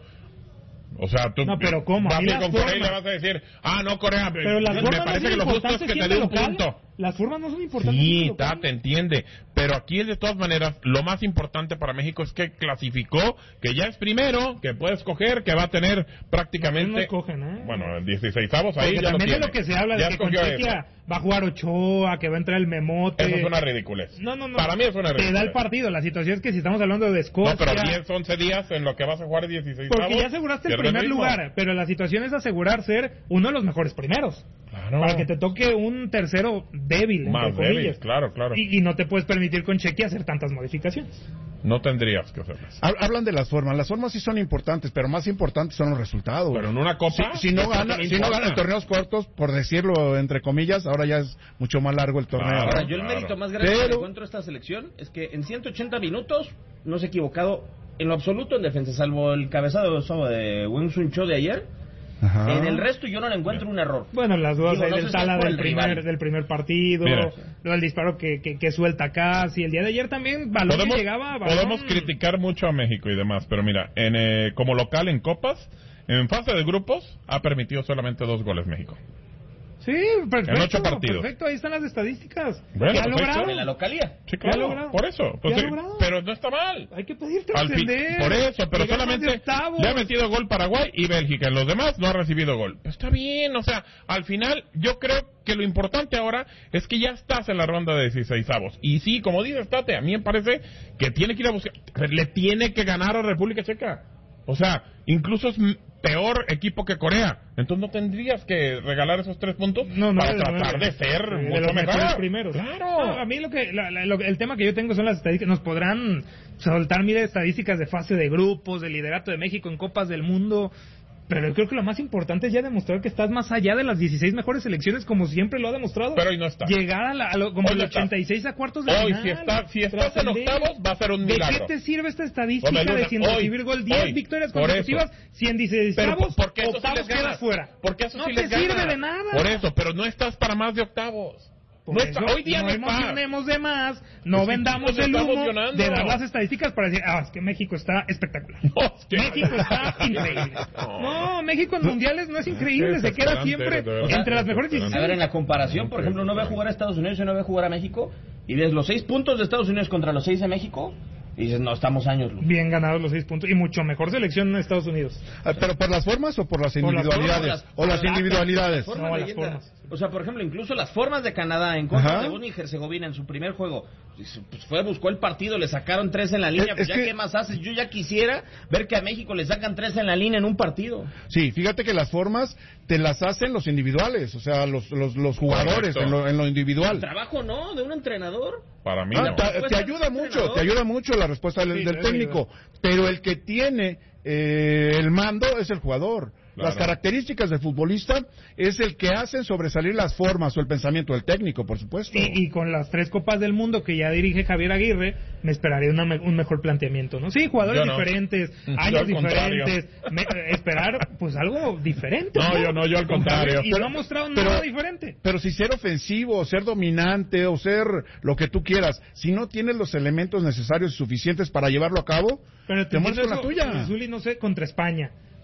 Speaker 3: o sea, tú
Speaker 2: No, pero ¿cómo?
Speaker 3: vas
Speaker 2: A
Speaker 3: a
Speaker 2: mí
Speaker 3: ir
Speaker 2: las
Speaker 3: con Corea y le
Speaker 2: formas.
Speaker 3: vas a decir, ah, no, Corea,
Speaker 2: Pero las
Speaker 3: me
Speaker 2: formas no
Speaker 3: parece
Speaker 2: son
Speaker 3: que lo justo es
Speaker 2: importantes
Speaker 3: que te
Speaker 2: siendo
Speaker 3: dé un
Speaker 2: local.
Speaker 3: punto.
Speaker 2: Las formas no son importantes.
Speaker 3: Sí,
Speaker 2: siendo
Speaker 3: ta,
Speaker 2: local.
Speaker 3: te entiende. Pero aquí, de todas maneras, lo más importante para México es que clasificó, que ya es primero, que puede escoger, que va a tener prácticamente...
Speaker 2: No escogen, ¿eh?
Speaker 3: Bueno, el dieciseisavos ahí
Speaker 2: Porque
Speaker 3: ya lo
Speaker 2: también
Speaker 3: tiene.
Speaker 2: de lo que se habla
Speaker 3: Ya
Speaker 2: de que con
Speaker 3: escogió
Speaker 2: Chequia
Speaker 3: eso.
Speaker 2: va a jugar Ochoa, que va a entrar el Memote.
Speaker 3: Eso es una ridiculez.
Speaker 2: No, no, no.
Speaker 3: Para mí es una
Speaker 2: Te
Speaker 3: ridiculez.
Speaker 2: da el partido. La situación es que si estamos hablando de Escocia...
Speaker 3: No, pero diez, once días en lo que vas a jugar dieciséis.
Speaker 2: Porque ya aseguraste el primer lugar, pero la situación es asegurar ser uno de los mejores primeros.
Speaker 3: Claro.
Speaker 2: Para que te toque un tercero débil,
Speaker 3: Más
Speaker 2: entre
Speaker 3: débil,
Speaker 2: comillas.
Speaker 3: claro, claro.
Speaker 2: Y, y no te puedes permitir con Chequia hacer tantas modificaciones.
Speaker 3: No tendrías que hacerlas.
Speaker 4: Hab- Hablan de las formas. Las formas sí son importantes, pero más importantes son los resultados.
Speaker 3: Pero en una copa...
Speaker 4: Si, si no
Speaker 3: eso
Speaker 4: gana,
Speaker 3: no
Speaker 4: si no
Speaker 3: importa.
Speaker 4: gana en torneos cortos, por decirlo entre comillas, ahora ya es mucho más largo el torneo.
Speaker 3: Claro.
Speaker 1: Ahora,
Speaker 4: ¿no?
Speaker 1: yo el
Speaker 3: claro.
Speaker 1: mérito más grande que
Speaker 4: Pero-
Speaker 1: encuentro a esta selección es que en ciento ochenta minutos no se ha equivocado en lo absoluto en defensa, salvo el cabezado de Wing Sun Cho de ayer.
Speaker 4: Ajá.
Speaker 1: En el resto yo no le encuentro un error.
Speaker 2: Bueno, las dudas
Speaker 1: Digo,
Speaker 2: ahí
Speaker 1: no
Speaker 2: del
Speaker 1: sé si es
Speaker 2: Tala
Speaker 1: por
Speaker 2: del
Speaker 1: el
Speaker 2: primer,
Speaker 1: rival.
Speaker 2: del primer partido,
Speaker 3: Mira.
Speaker 2: lo del disparo que, que, que suelta casi. El día de ayer también, balón
Speaker 3: Podemos,
Speaker 2: que llegaba, balón...
Speaker 3: podemos criticar mucho a México y demás, pero mira, en, eh, como local en copas, en fase de grupos, ha permitido solamente dos goles México.
Speaker 2: Sí, perfecto.
Speaker 3: En ocho partidos.
Speaker 2: Perfecto, ahí están las estadísticas.
Speaker 3: Bueno,
Speaker 2: ¿Qué ha
Speaker 3: perfecto.
Speaker 2: logrado?
Speaker 1: En la localía.
Speaker 3: Sí,
Speaker 2: ¿Qué ha
Speaker 3: claro,
Speaker 2: logrado?
Speaker 3: por eso. Pues,
Speaker 2: ¿Qué ha
Speaker 3: eh,
Speaker 2: logrado?
Speaker 3: pero no está mal.
Speaker 2: Hay que pedir
Speaker 3: Al fin-
Speaker 2: trascender.
Speaker 3: por eso, pero
Speaker 2: Llegar más de
Speaker 3: solamente
Speaker 2: octavos.
Speaker 3: le ha metido gol Paraguay y Bélgica. En los demás no ha recibido gol. Pues está bien, o sea, al final yo creo que lo importante ahora es que ya estás en la ronda de dieciseisavos. Y sí, como dices, Tate, a mí me parece que tiene que ir a buscar, le tiene que ganar a República Checa. O sea, incluso es m- peor equipo que Corea. Entonces no tendrías que regalar esos tres puntos
Speaker 2: No, no,
Speaker 3: para
Speaker 2: de
Speaker 3: tratar
Speaker 2: nueve.
Speaker 3: de ser
Speaker 2: Sí, de
Speaker 3: mucho
Speaker 2: los mejores
Speaker 3: mejor.
Speaker 2: primeros.
Speaker 3: Claro.
Speaker 2: No, a mí lo que la- la- lo- el tema que yo tengo son las estadísticas. Nos podrán soltar mire estadísticas de fase de grupos, de liderato de México en Copas del Mundo. Pero yo creo que lo más importante es ya demostrar que estás más allá de las dieciséis mejores selecciones, como siempre lo ha demostrado.
Speaker 3: Pero hoy no está.
Speaker 2: Llegar a, la, a lo- como
Speaker 3: Hoy
Speaker 2: el
Speaker 3: no está.
Speaker 2: ochenta y seis a cuartos de
Speaker 3: Hoy,
Speaker 2: final.
Speaker 3: si, está, si estás en
Speaker 2: trascender.
Speaker 3: octavos, va a ser un
Speaker 2: ¿De
Speaker 3: milagro.
Speaker 2: qué te sirve esta estadística
Speaker 3: Hombre,
Speaker 2: de
Speaker 3: Luna,
Speaker 2: sin
Speaker 3: hoy,
Speaker 2: recibir gol? diez
Speaker 3: hoy,
Speaker 2: victorias
Speaker 3: por
Speaker 2: consecutivas,
Speaker 3: eso.
Speaker 2: si en
Speaker 3: Pero
Speaker 2: dieciseisavos,
Speaker 3: porque eso sí
Speaker 2: octavos
Speaker 3: les
Speaker 2: quedas
Speaker 3: ganas.
Speaker 2: fuera.
Speaker 3: Porque eso
Speaker 2: no
Speaker 3: sí
Speaker 2: te
Speaker 3: les
Speaker 2: sirve
Speaker 3: ganas.
Speaker 2: de nada.
Speaker 3: Por eso, pero no estás para más de octavos.
Speaker 2: Por
Speaker 3: No
Speaker 2: eso,
Speaker 3: está- hoy día no,
Speaker 2: no
Speaker 3: estás.
Speaker 2: emocionemos de más, no
Speaker 3: Es que
Speaker 2: vendamos
Speaker 3: nos
Speaker 2: el
Speaker 3: está
Speaker 2: humo
Speaker 3: emocionando.
Speaker 2: de dar las estadísticas para decir, ah, es que México está espectacular.
Speaker 3: No, es que-
Speaker 2: México está increíble. No, México en mundiales no es increíble, se queda
Speaker 3: desesperante,
Speaker 2: siempre
Speaker 3: de verdad.
Speaker 2: entre las mejores
Speaker 1: A ver, en
Speaker 2: dieciséis.
Speaker 1: la comparación, por ejemplo, uno ve a jugar a Estados Unidos y uno ve a jugar a México, y ves los seis puntos de Estados Unidos contra los seis de México, y dices, no, estamos años luz.
Speaker 2: Bien ganados los seis puntos y mucho mejor selección en Estados Unidos.
Speaker 4: Ah, ¿pero por las formas o por las
Speaker 2: Por las
Speaker 4: individualidades?
Speaker 1: formas,
Speaker 4: o las
Speaker 1: las-
Speaker 4: individualidades.
Speaker 1: Formas,
Speaker 2: No, las
Speaker 1: leyenda.
Speaker 2: formas.
Speaker 1: O sea, por ejemplo, incluso las formas de Canadá en contra
Speaker 4: Ajá.
Speaker 1: de Bosnia y Herzegovina en su primer juego, pues fue, buscó el partido, le sacaron tres en la línea,
Speaker 4: Es-
Speaker 1: pues
Speaker 4: es
Speaker 1: ya
Speaker 4: que-
Speaker 1: qué más haces, yo ya quisiera ver que a México le sacan tres en la línea en un partido.
Speaker 4: Sí, fíjate que las formas te las hacen los individuales, o sea, los, los, los jugadores
Speaker 3: Correcto.
Speaker 4: en lo, en lo individual.
Speaker 1: Trabajo, ¿no? De un entrenador.
Speaker 3: Para mí
Speaker 4: Ah,
Speaker 3: no.
Speaker 4: te,
Speaker 1: Pues,
Speaker 4: te
Speaker 1: es
Speaker 4: ayuda
Speaker 1: un
Speaker 4: mucho,
Speaker 1: entrenador.
Speaker 4: te ayuda mucho la respuesta del,
Speaker 2: Sí,
Speaker 4: del
Speaker 2: debe
Speaker 4: técnico, pero el que tiene eh, el mando es el jugador.
Speaker 3: Claro.
Speaker 4: Las características del futbolista es el que hacen sobresalir las formas o el pensamiento del técnico, por supuesto.
Speaker 2: Y, y con las tres Copas del Mundo que ya dirige Javier Aguirre, me esperaría una me- un mejor planteamiento, ¿no? Sí, jugadores
Speaker 3: Yo no.
Speaker 2: diferentes,
Speaker 3: Yo
Speaker 2: años
Speaker 3: al contrario.
Speaker 2: diferentes, me- eh, esperar pues algo diferente.
Speaker 3: No, yo no, yo al contrario.
Speaker 2: Y no ha mostrado
Speaker 4: Pero-
Speaker 2: nada diferente.
Speaker 4: Pero si ser ofensivo, o ser dominante, o ser lo que tú quieras, si no tienes los elementos necesarios y suficientes para llevarlo a cabo,
Speaker 2: Pero
Speaker 4: te mueres con la
Speaker 2: eso,
Speaker 4: tuya.
Speaker 2: Zuli, no sé, contra España.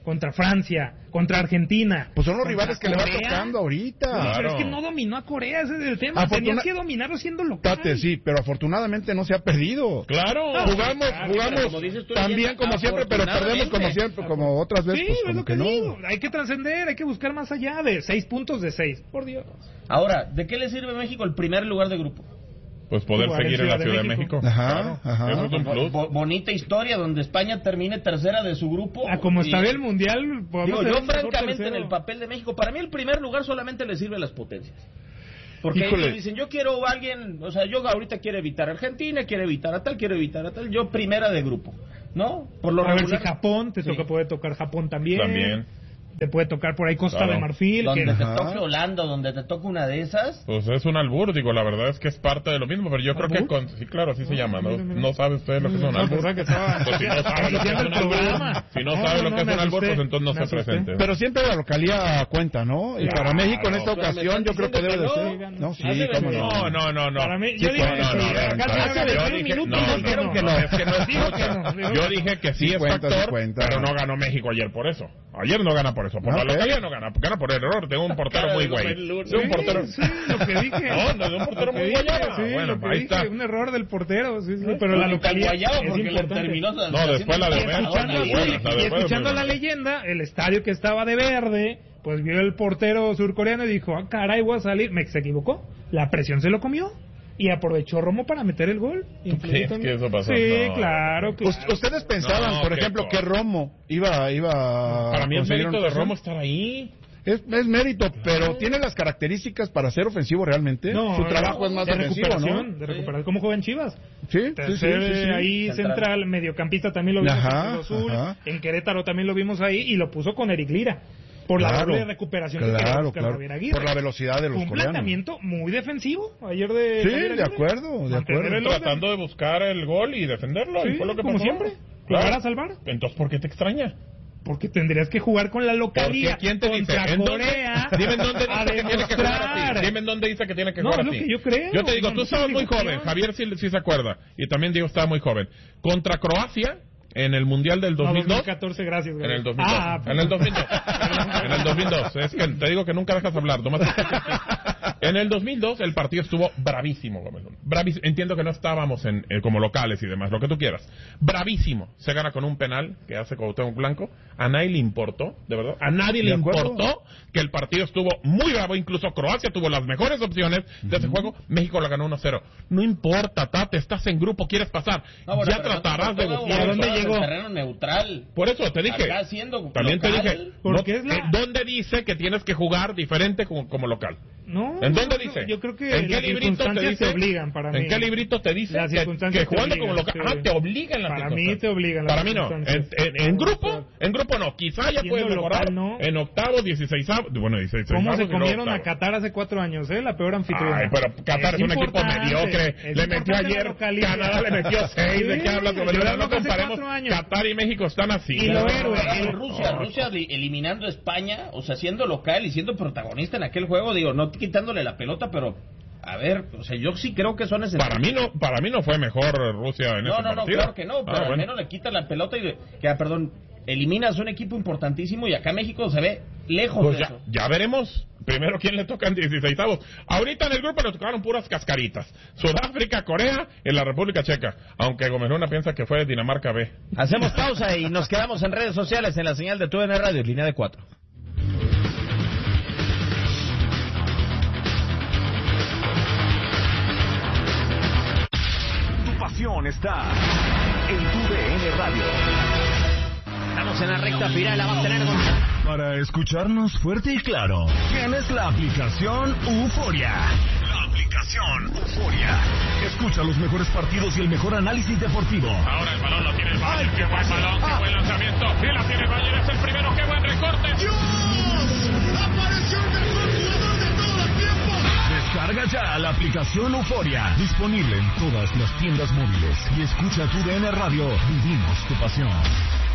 Speaker 2: contra Francia, contra Argentina.
Speaker 4: Pues son los
Speaker 2: contra
Speaker 4: rivales que
Speaker 2: Corea.
Speaker 4: le va tocando ahorita.
Speaker 2: Sí, pero
Speaker 3: Claro.
Speaker 2: es que no dominó a Corea, ese es el tema.
Speaker 4: Afortuna-
Speaker 2: Tenías que dominarlo siendo local.
Speaker 4: Tate, sí, pero afortunadamente no se ha perdido.
Speaker 3: Claro.
Speaker 4: Jugamos,
Speaker 2: claro,
Speaker 4: jugamos
Speaker 1: pero como dices tú,
Speaker 4: tan bien como siempre, pero perdemos como siempre, como otras veces,
Speaker 2: Sí,
Speaker 4: pues
Speaker 2: es
Speaker 4: como
Speaker 2: lo que,
Speaker 4: que no.
Speaker 2: digo. Hay que trascender, hay que buscar más allá de seis puntos de seis. Por Dios.
Speaker 1: Ahora, ¿de qué le sirve a México el primer lugar de grupo?
Speaker 3: Pues poder
Speaker 2: Jugar en
Speaker 3: seguir en la
Speaker 2: Ciudad de
Speaker 3: Ciudad de
Speaker 2: México.
Speaker 3: México.
Speaker 4: Ajá,
Speaker 3: Claro.
Speaker 4: ajá.
Speaker 3: Eso es un plus.
Speaker 1: Bo- bonita historia donde España termine tercera de su grupo.
Speaker 2: Ah, como
Speaker 1: Y-
Speaker 2: está bien el mundial, podemos
Speaker 1: Digo,
Speaker 2: ser
Speaker 1: yo
Speaker 2: un mejor
Speaker 1: francamente
Speaker 2: tercero.
Speaker 1: en el papel de México, para mí el primer lugar solamente le sirve a las potencias. Porque
Speaker 4: Híjole.
Speaker 1: ellos dicen, yo quiero a alguien, o sea, yo ahorita quiero evitar a Argentina, quiero evitar a tal, quiero evitar a tal, yo primera de grupo, ¿no? Por lo
Speaker 2: A ver si
Speaker 1: regular,
Speaker 2: Japón, te
Speaker 1: Sí.
Speaker 2: toca, puede tocar Japón también.
Speaker 3: También.
Speaker 2: Te puede tocar por ahí Costa
Speaker 3: Claro.
Speaker 2: de Marfil.
Speaker 1: donde
Speaker 2: que-
Speaker 1: te
Speaker 4: Ajá.
Speaker 1: toque Holanda, donde te toque una de esas.
Speaker 3: Pues es un albur, digo, la verdad es que es parte de lo mismo, pero yo creo que
Speaker 2: ¿Albur?
Speaker 3: con... Sí, claro, así se llama, ¿no?
Speaker 2: mira, mira.
Speaker 3: ¿No sabe usted lo que es un
Speaker 2: No,
Speaker 3: albur?
Speaker 2: pensaba que estaba
Speaker 3: Pues si no sabe lo que es
Speaker 2: haciendo
Speaker 3: un
Speaker 2: el
Speaker 3: albur,
Speaker 2: programa.
Speaker 3: si no
Speaker 2: No,
Speaker 3: sabe
Speaker 2: no,
Speaker 3: lo que es
Speaker 2: me
Speaker 3: un albur,
Speaker 2: asusté,
Speaker 3: pues entonces no
Speaker 2: me
Speaker 3: se
Speaker 2: asusté.
Speaker 3: presente.
Speaker 4: Pero siempre la localía cuenta, ¿no? Y
Speaker 3: Claro.
Speaker 4: para México en esta
Speaker 1: Pero me
Speaker 4: ocasión
Speaker 1: están
Speaker 4: yo creo que debe de
Speaker 1: diciendo
Speaker 4: ser.
Speaker 1: que
Speaker 4: No,
Speaker 1: no.
Speaker 4: sí,
Speaker 1: Hace
Speaker 4: cómo
Speaker 1: venir.
Speaker 3: No,
Speaker 4: no.
Speaker 3: no, no, no.
Speaker 2: Para mí,
Speaker 3: Sí,
Speaker 2: yo dije
Speaker 3: no,
Speaker 2: que
Speaker 3: no,
Speaker 2: sí.
Speaker 3: no,
Speaker 2: Acá
Speaker 3: no,
Speaker 2: hace
Speaker 3: yo
Speaker 2: veintiún
Speaker 3: dije-
Speaker 2: minutos
Speaker 3: no,
Speaker 2: dijeron
Speaker 3: no,
Speaker 2: que
Speaker 3: no,
Speaker 2: no.
Speaker 3: es que no es
Speaker 2: Dijo
Speaker 3: justo.
Speaker 2: que no, dijo
Speaker 3: Yo
Speaker 2: que no.
Speaker 3: dije que sí
Speaker 4: Sí
Speaker 3: es
Speaker 4: cuenta, sí
Speaker 3: factor,
Speaker 4: cuenta.
Speaker 3: pero no ganó México ayer por eso. Ayer no gana por eso, por
Speaker 4: Ah,
Speaker 3: la
Speaker 4: ok.
Speaker 3: localidad no gana, gana por el error. Tengo un portero
Speaker 1: Cara
Speaker 3: muy
Speaker 1: de
Speaker 3: güey.
Speaker 1: Gómez
Speaker 3: De un portero...
Speaker 2: Sí, lo que dije.
Speaker 3: No, no, de un portero
Speaker 2: Lo que
Speaker 3: muy
Speaker 2: dije,
Speaker 3: guayaba.
Speaker 2: sí,
Speaker 3: Bueno,
Speaker 2: lo que
Speaker 3: ahí
Speaker 2: dije,
Speaker 3: está.
Speaker 2: un error del portero, sí, sí, pero la localidad
Speaker 1: Guayaba
Speaker 2: es
Speaker 1: porque le
Speaker 2: importante.
Speaker 1: terminó
Speaker 3: No, después la de
Speaker 2: Y
Speaker 3: Homero,
Speaker 2: escuchando,
Speaker 3: muy
Speaker 2: sí,
Speaker 3: buena, la de
Speaker 2: y
Speaker 3: Homero,
Speaker 2: escuchando
Speaker 3: muy
Speaker 2: la
Speaker 3: buena.
Speaker 2: leyenda, el estadio que estaba de verde, pues vio el portero surcoreano y dijo, ah, caray, voy a salir. Me, se equivocó, la presión se lo comió y aprovechó Romo para meter el gol.
Speaker 3: crees que eso pasó?
Speaker 2: Sí,
Speaker 3: No.
Speaker 2: claro. claro.
Speaker 4: Us- Ustedes pensaban,
Speaker 3: No,
Speaker 4: por
Speaker 3: qué
Speaker 4: ejemplo,
Speaker 3: cosa.
Speaker 4: que Romo iba, iba a
Speaker 3: Para mí es
Speaker 4: conseguir
Speaker 3: mérito
Speaker 4: una
Speaker 3: de Romo
Speaker 4: ocasión.
Speaker 3: estar ahí.
Speaker 4: Es, es mérito, pero tiene las características para ser ofensivo realmente.
Speaker 2: No,
Speaker 4: Su
Speaker 2: no,
Speaker 4: trabajo es más
Speaker 2: de
Speaker 4: defensivo,
Speaker 2: recuperación,
Speaker 4: ¿no?
Speaker 2: de recuperación, como joven Chivas.
Speaker 4: Sí, sí, sí,
Speaker 2: Tercer,
Speaker 4: sí, sí.
Speaker 2: ahí
Speaker 1: Central.
Speaker 2: central. mediocampista también lo vimos
Speaker 4: Ajá,
Speaker 2: en Cruz Azul,
Speaker 4: ajá.
Speaker 2: en Querétaro también lo vimos ahí y lo puso con Eric Lira por la
Speaker 4: Claro,
Speaker 2: doble recuperación que quería
Speaker 4: claro,
Speaker 2: buscar
Speaker 4: claro.
Speaker 2: Javier Aguirre.
Speaker 4: Por la velocidad de los
Speaker 2: Fue un
Speaker 4: coreanos.
Speaker 2: planteamiento muy defensivo ayer de
Speaker 4: Sí,
Speaker 2: Javier
Speaker 4: de
Speaker 2: Aguirre.
Speaker 4: acuerdo, de
Speaker 2: Mantener
Speaker 4: acuerdo.
Speaker 2: el orden.
Speaker 3: Tratando de buscar el gol y defenderlo.
Speaker 2: Sí,
Speaker 3: y fue lo que
Speaker 2: como
Speaker 3: pasó.
Speaker 2: siempre,
Speaker 3: Claro.
Speaker 2: jugar a salvar.
Speaker 3: Entonces, ¿por qué te extraña?
Speaker 2: Porque tendrías que jugar con la localía
Speaker 3: Porque ¿quién te dice?
Speaker 2: contra
Speaker 3: ¿En dónde?
Speaker 2: Corea.
Speaker 3: Dime en dónde
Speaker 2: a
Speaker 3: dice que tiene que jugar
Speaker 2: demostrar.
Speaker 3: así. Dime en dónde dice que tiene que
Speaker 2: No,
Speaker 3: jugar
Speaker 2: es lo
Speaker 3: así.
Speaker 2: que yo creo.
Speaker 3: Yo te digo,
Speaker 2: No,
Speaker 3: tú
Speaker 2: no
Speaker 3: estabas
Speaker 2: sé
Speaker 3: muy
Speaker 2: si
Speaker 3: joven.
Speaker 2: opción.
Speaker 3: Javier sí, sí se acuerda. Y también Diego estaba muy joven. Contra Croacia, en el Mundial del
Speaker 2: No,
Speaker 3: dos mil dos.
Speaker 2: dos mil catorce, gracias.
Speaker 3: En el
Speaker 2: gracias.
Speaker 3: dos mil dos.
Speaker 2: Ah,
Speaker 3: en el dos mil dos. En el dos mil dos. Es que te digo que nunca dejas hablar. Nomás... En el dos mil dos el partido estuvo bravísimo, Gómez Luna. Bravísimo. Entiendo que no estábamos en, eh, como locales y demás, lo que tú quieras. Bravísimo. Se gana con un penal que hace Cuauhtémoc Blanco. A nadie le importó, de verdad. A nadie le
Speaker 4: De acuerdo.
Speaker 3: importó que el partido estuvo muy bravo. Incluso Croacia tuvo las mejores opciones de ese juego. México la ganó uno cero. No importa, Tate, estás en grupo, quieres pasar.
Speaker 1: No, bueno,
Speaker 3: ya
Speaker 1: pero no
Speaker 3: tratarás
Speaker 1: te
Speaker 3: de
Speaker 1: tocó
Speaker 3: buscar.
Speaker 2: ¿Y a dónde
Speaker 1: jugar en
Speaker 2: llegó?
Speaker 1: terreno neutral.
Speaker 3: Por eso te dije.
Speaker 1: Acá siendo
Speaker 3: También te
Speaker 1: local.
Speaker 3: dije.
Speaker 2: Porque
Speaker 3: no-
Speaker 2: es la-
Speaker 3: eh, ¿Dónde dice que tienes que jugar diferente como, como local?
Speaker 2: No,
Speaker 3: ¿En dónde
Speaker 2: no,
Speaker 3: dice?
Speaker 2: Yo creo que
Speaker 3: ¿En qué
Speaker 2: las
Speaker 3: librito te
Speaker 2: circunstancias
Speaker 3: dice?
Speaker 2: te obligan para mí.
Speaker 3: ¿En qué librito te dice
Speaker 2: Las
Speaker 3: que,
Speaker 2: circunstancias
Speaker 3: que jugando
Speaker 2: te
Speaker 3: como
Speaker 2: obligan,
Speaker 3: local?
Speaker 2: sí.
Speaker 3: Ah, te obligan las
Speaker 2: Para mí
Speaker 3: circunstancias.
Speaker 2: te obligan las
Speaker 3: Para mí no. En,
Speaker 2: circunstancias.
Speaker 3: en- en grupo, en grupo no. Quizá ya
Speaker 2: Siendo
Speaker 3: puedes mejorar.
Speaker 2: local, no.
Speaker 3: En octavos, dieciséis, bueno, dieciséis.
Speaker 2: ¿Cómo se comieron a Qatar hace cuatro años, eh? La peor anfitriona.
Speaker 3: Ay, pero Qatar es, un equipo
Speaker 2: importante,
Speaker 3: mediocre.
Speaker 2: es
Speaker 3: Le metió
Speaker 2: importante la
Speaker 3: ayer,
Speaker 2: localidad.
Speaker 3: Canadá le metió seis. ¿De qué
Speaker 2: Sí,
Speaker 3: hablas?
Speaker 2: yo
Speaker 3: Gómez Luna?
Speaker 2: hablo
Speaker 3: No
Speaker 2: que hace
Speaker 3: comparemos.
Speaker 2: cuatro años.
Speaker 3: Qatar y México están así.
Speaker 2: Y
Speaker 3: No,
Speaker 2: lo
Speaker 3: no,
Speaker 2: héroe,
Speaker 3: no,
Speaker 1: En
Speaker 3: no,
Speaker 1: Rusia,
Speaker 3: no.
Speaker 1: Rusia li- eliminando a España, o sea, siendo local y siendo protagonista en aquel juego, digo, no quitándole la pelota, pero a ver, o sea, yo sí creo que son necesarios.
Speaker 3: Para mí no, para mí no fue mejor Rusia en
Speaker 1: No,
Speaker 3: ese
Speaker 1: no, no,
Speaker 3: partido.
Speaker 1: claro que no, pero
Speaker 3: Ah,
Speaker 1: al
Speaker 3: bueno.
Speaker 1: menos le quitas la pelota y, que, ah, perdón, eliminas un equipo importantísimo y acá México se ve lejos
Speaker 3: Pues
Speaker 1: de
Speaker 3: ya,
Speaker 1: eso.
Speaker 3: ya veremos. Primero quién le tocan dieciseisavos. Ahorita en el grupo le tocaron puras cascaritas. Sudáfrica, Corea y la República Checa. Aunque Gómez Luna piensa que fue Dinamarca B.
Speaker 1: Hacemos pausa y nos quedamos en redes sociales en la señal de T U D N Radio, línea de cuatro.
Speaker 5: Tu pasión está en tu D N Radio.
Speaker 1: Estamos en la recta final, la va a tener Gonzalo.
Speaker 5: Para escucharnos fuerte y claro, tienes la aplicación Euforia. La aplicación Euforia. Escucha los mejores partidos y el mejor análisis deportivo.
Speaker 3: Ahora el balón lo tiene el Bayern. Qué buen balón, qué buen lanzamiento. Y la tiene el Bayern, es el primero. Qué buen recorte.
Speaker 5: Descarga ya la aplicación Euforia. Disponible en todas las tiendas móviles. Y escucha tu D N Radio. Vivimos tu pasión.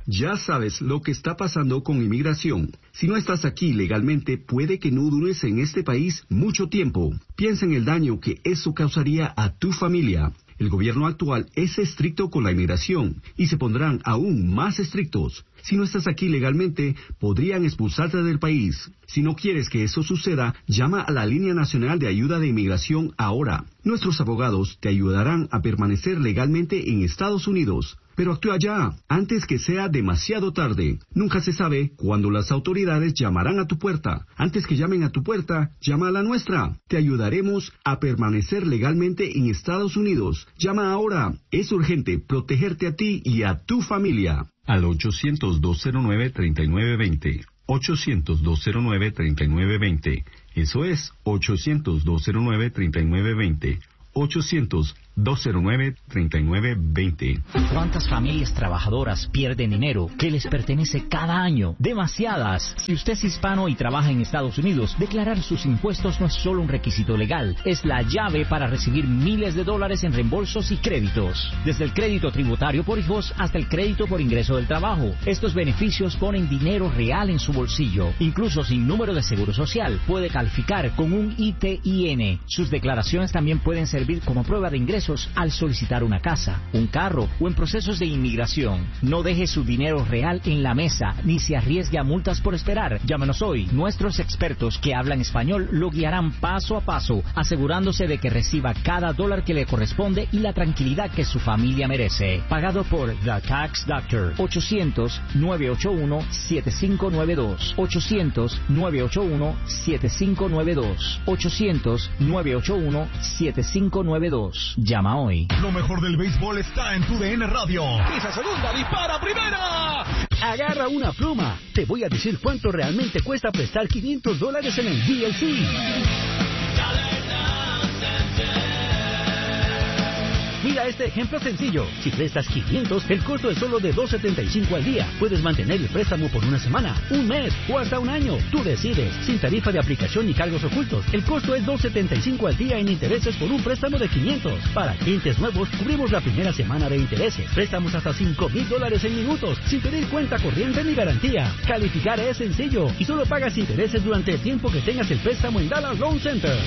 Speaker 6: Ya sabes lo que está pasando con inmigración. Si no estás aquí legalmente, puede que no dures en este país mucho tiempo. Piensa en el daño que eso causaría a tu familia. El gobierno actual es estricto con la inmigración y se pondrán aún más estrictos. Si no estás aquí legalmente, podrían expulsarte del país. Si no quieres que eso suceda, llama a la Línea Nacional de Ayuda de Inmigración ahora. Nuestros abogados te ayudarán a permanecer legalmente en Estados Unidos. Pero actúa ya, antes que sea demasiado tarde. Nunca se sabe cuándo las autoridades llamarán a tu puerta. Antes que llamen a tu puerta, llama a la nuestra. Te ayudaremos a permanecer legalmente en Estados Unidos. Llama ahora. Es urgente protegerte a ti y a tu familia. Al ochocientos, dos cero nueve, treinta y nueve veinte. ochocientos, dos cero nueve, treinta y nueve veinte. Eso es ochocientos, dos cero nueve, treinta y nueve veinte. ochocientos, dos cero nueve, treinta y nueve veinte.
Speaker 7: ¿Cuántas familias trabajadoras pierden dinero que les pertenece cada año? Demasiadas. Si usted es hispano y trabaja en Estados Unidos, declarar sus impuestos no es solo un requisito legal, es la llave para recibir miles de dólares en reembolsos y créditos. Desde el crédito tributario por hijos hasta el crédito por ingreso del trabajo. Estos beneficios ponen dinero real en su bolsillo. Incluso sin número de seguro social, puede calificar con un I T I N. Sus declaraciones también pueden servir como prueba de ingresos al solicitar una casa, un carro o en procesos de inmigración. No deje su dinero real en la mesa ni se arriesgue a multas por esperar. Llámenos hoy. Nuestros expertos que hablan español lo guiarán paso a paso, asegurándose de que reciba cada dólar que le corresponde y la tranquilidad que su familia merece. Pagado por The Tax Doctor. ochocientos, nueve ocho uno, siete cinco nueve dos. ochocientos, nueve ocho uno, siete cinco nueve dos. ochocientos, nueve ocho uno, siete cinco nueve dos. Llama hoy.
Speaker 5: Lo mejor del béisbol está en tu D N Radio.
Speaker 8: Pisa segunda, dispara primera.
Speaker 9: Agarra una pluma. Te voy a decir cuánto realmente cuesta prestar quinientos dólares en el D L C. Mira este ejemplo sencillo. Si prestas quinientos, el costo es solo de dos setenta y cinco al día. Puedes mantener el préstamo por una semana, un mes o hasta un año. Tú decides. Sin tarifa de aplicación ni cargos ocultos. El costo es dos setenta y cinco al día en intereses por un préstamo de quinientos. Para clientes nuevos, cubrimos la primera semana de intereses. Préstamos hasta cinco mil dólares en minutos, sin pedir cuenta corriente ni garantía. Calificar es sencillo y solo pagas intereses durante el tiempo que tengas el préstamo en Dallas Loan Center.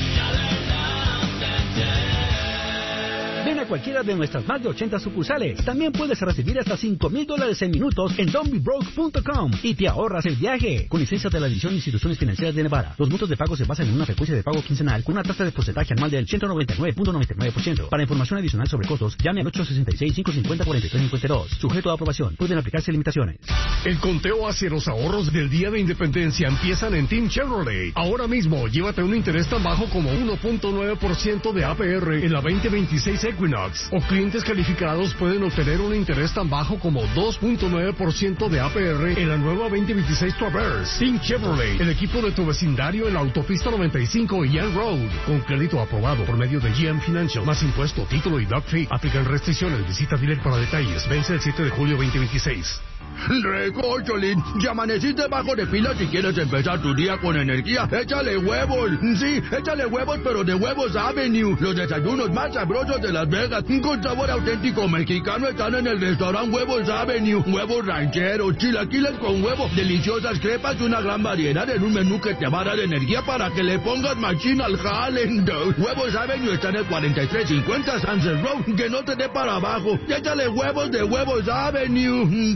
Speaker 9: Ven a cualquiera de nuestras más de ochenta sucursales. También puedes recibir hasta cinco mil dólares en minutos en don't be broke punto com y te ahorras el viaje. Con licencia de la División de Instituciones Financieras de Nevada. Los montos de pago se basan en una frecuencia de pago quincenal con una tasa de porcentaje anual del ciento noventa y nueve punto noventa y nueve por ciento. Para información adicional sobre costos, llame al ocho seis seis, cinco cinco cero, cuatro tres cinco dos. Sujeto a aprobación. Pueden aplicarse limitaciones.
Speaker 10: El conteo hacia los ahorros del Día de Independencia empiezan en Team Chevrolet. Ahora mismo, llévate un interés tan bajo como uno punto nueve por ciento de A P R en la veinte veintiséis Equinox. O clientes calificados pueden obtener un interés tan bajo como dos punto nueve por ciento de A P R en la nueva veinte veintiséis Traverse. Team Chevrolet, el equipo de tu vecindario en la autopista noventa y cinco y Young Road. Con crédito aprobado por medio de G M Financial. Más impuesto, título y doc fee. Aplican restricciones. Visita dealer para detalles. Vence el siete de julio veinte veintiséis.
Speaker 11: Recocholín, ya amaneciste bajo de pila si quieres empezar tu día con energía. Échale huevos, sí, échale huevos, pero de Huevos Avenue. Los desayunos más sabrosos de Las Vegas, con sabor auténtico mexicano, están en el restaurante Huevos Avenue. Huevos rancheros, chilaquiles con huevo, deliciosas crepas y una gran variedad en un menú que te va a dar energía para que le pongas machín al jale. Huevos Avenue está en el cuarenta y tres cincuenta Sunset Road, que no te dé para abajo. Échale huevos de Huevos Avenue.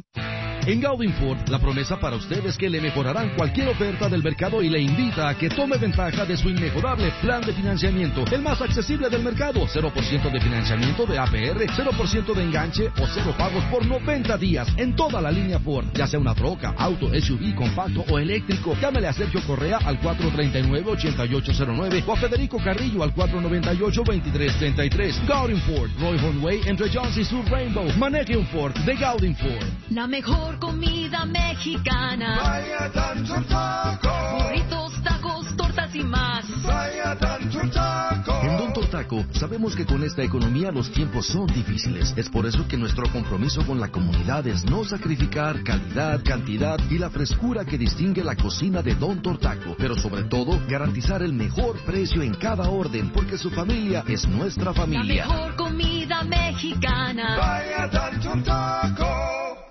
Speaker 12: En Gaudin Ford, la promesa para usted es que le mejorarán cualquier oferta del mercado y le invita a que tome ventaja de su inmejorable plan de financiamiento, el más accesible del mercado. cero por ciento de financiamiento de A P R, cero por ciento de enganche o cero pagos por noventa días en toda la línea Ford, ya sea una troca, auto, S U V, compacto o eléctrico. Llámele a Sergio Correa al cuatro tres nueve, ocho ocho cero nueve o a Federico Carrillo al cuatro nueve ocho, dos tres tres tres. Gaudin Ford, Roy Hornway, entre Jones y Sur Rainbow. Maneje un Ford de Gaudin Ford.
Speaker 13: La mejor comida mexicana.
Speaker 14: Vaya tanto taco.
Speaker 13: Burritos, tacos, tortas y más.
Speaker 14: Vaya tanto taco.
Speaker 12: En Don Tortaco sabemos que con esta economía los tiempos son difíciles. Es por eso que nuestro compromiso con la comunidad es no sacrificar calidad, cantidad y la frescura que distingue la cocina de Don Tortaco. Pero sobre todo, garantizar el mejor precio en cada orden, porque su familia es nuestra familia.
Speaker 13: La mejor comida mexicana.
Speaker 14: Vaya tanto taco.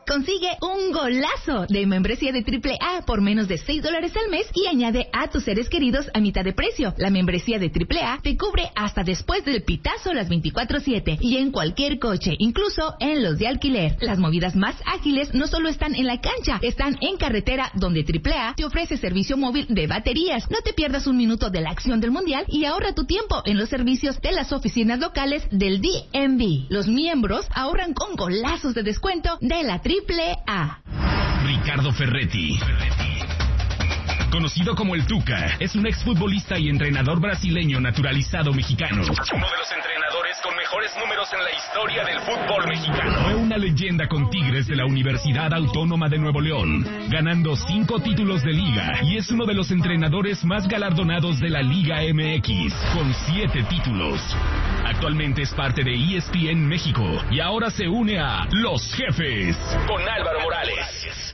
Speaker 15: Consigue un golazo de membresía de Triple A por menos de seis dólares al mes y añade a tus seres queridos a mitad de precio. La membresía de Triple A te cubre hasta después del pitazo las veinticuatro siete y en cualquier coche, incluso en los de alquiler. Las movidas más ágiles no solo están en la cancha, están en carretera, donde Triple A te ofrece servicio móvil de baterías. No te pierdas un minuto de la acción del mundial y ahorra tu tiempo en los servicios de las oficinas locales del D M V. Los miembros ahorran con golazos de descuento de la Triple A.
Speaker 5: Ricardo Ferretti, conocido como el Tuca, es un exfutbolista y entrenador brasileño naturalizado mexicano. Uno de los entrenadores con mejores números en la historia del fútbol mexicano. Fue una leyenda con Tigres de la Universidad Autónoma de Nuevo León, ganando cinco títulos de liga, y es uno de los entrenadores más galardonados de la Liga M X, con siete títulos. Actualmente es parte de E S P N México y ahora se une a Los Jefes con Álvaro Morales.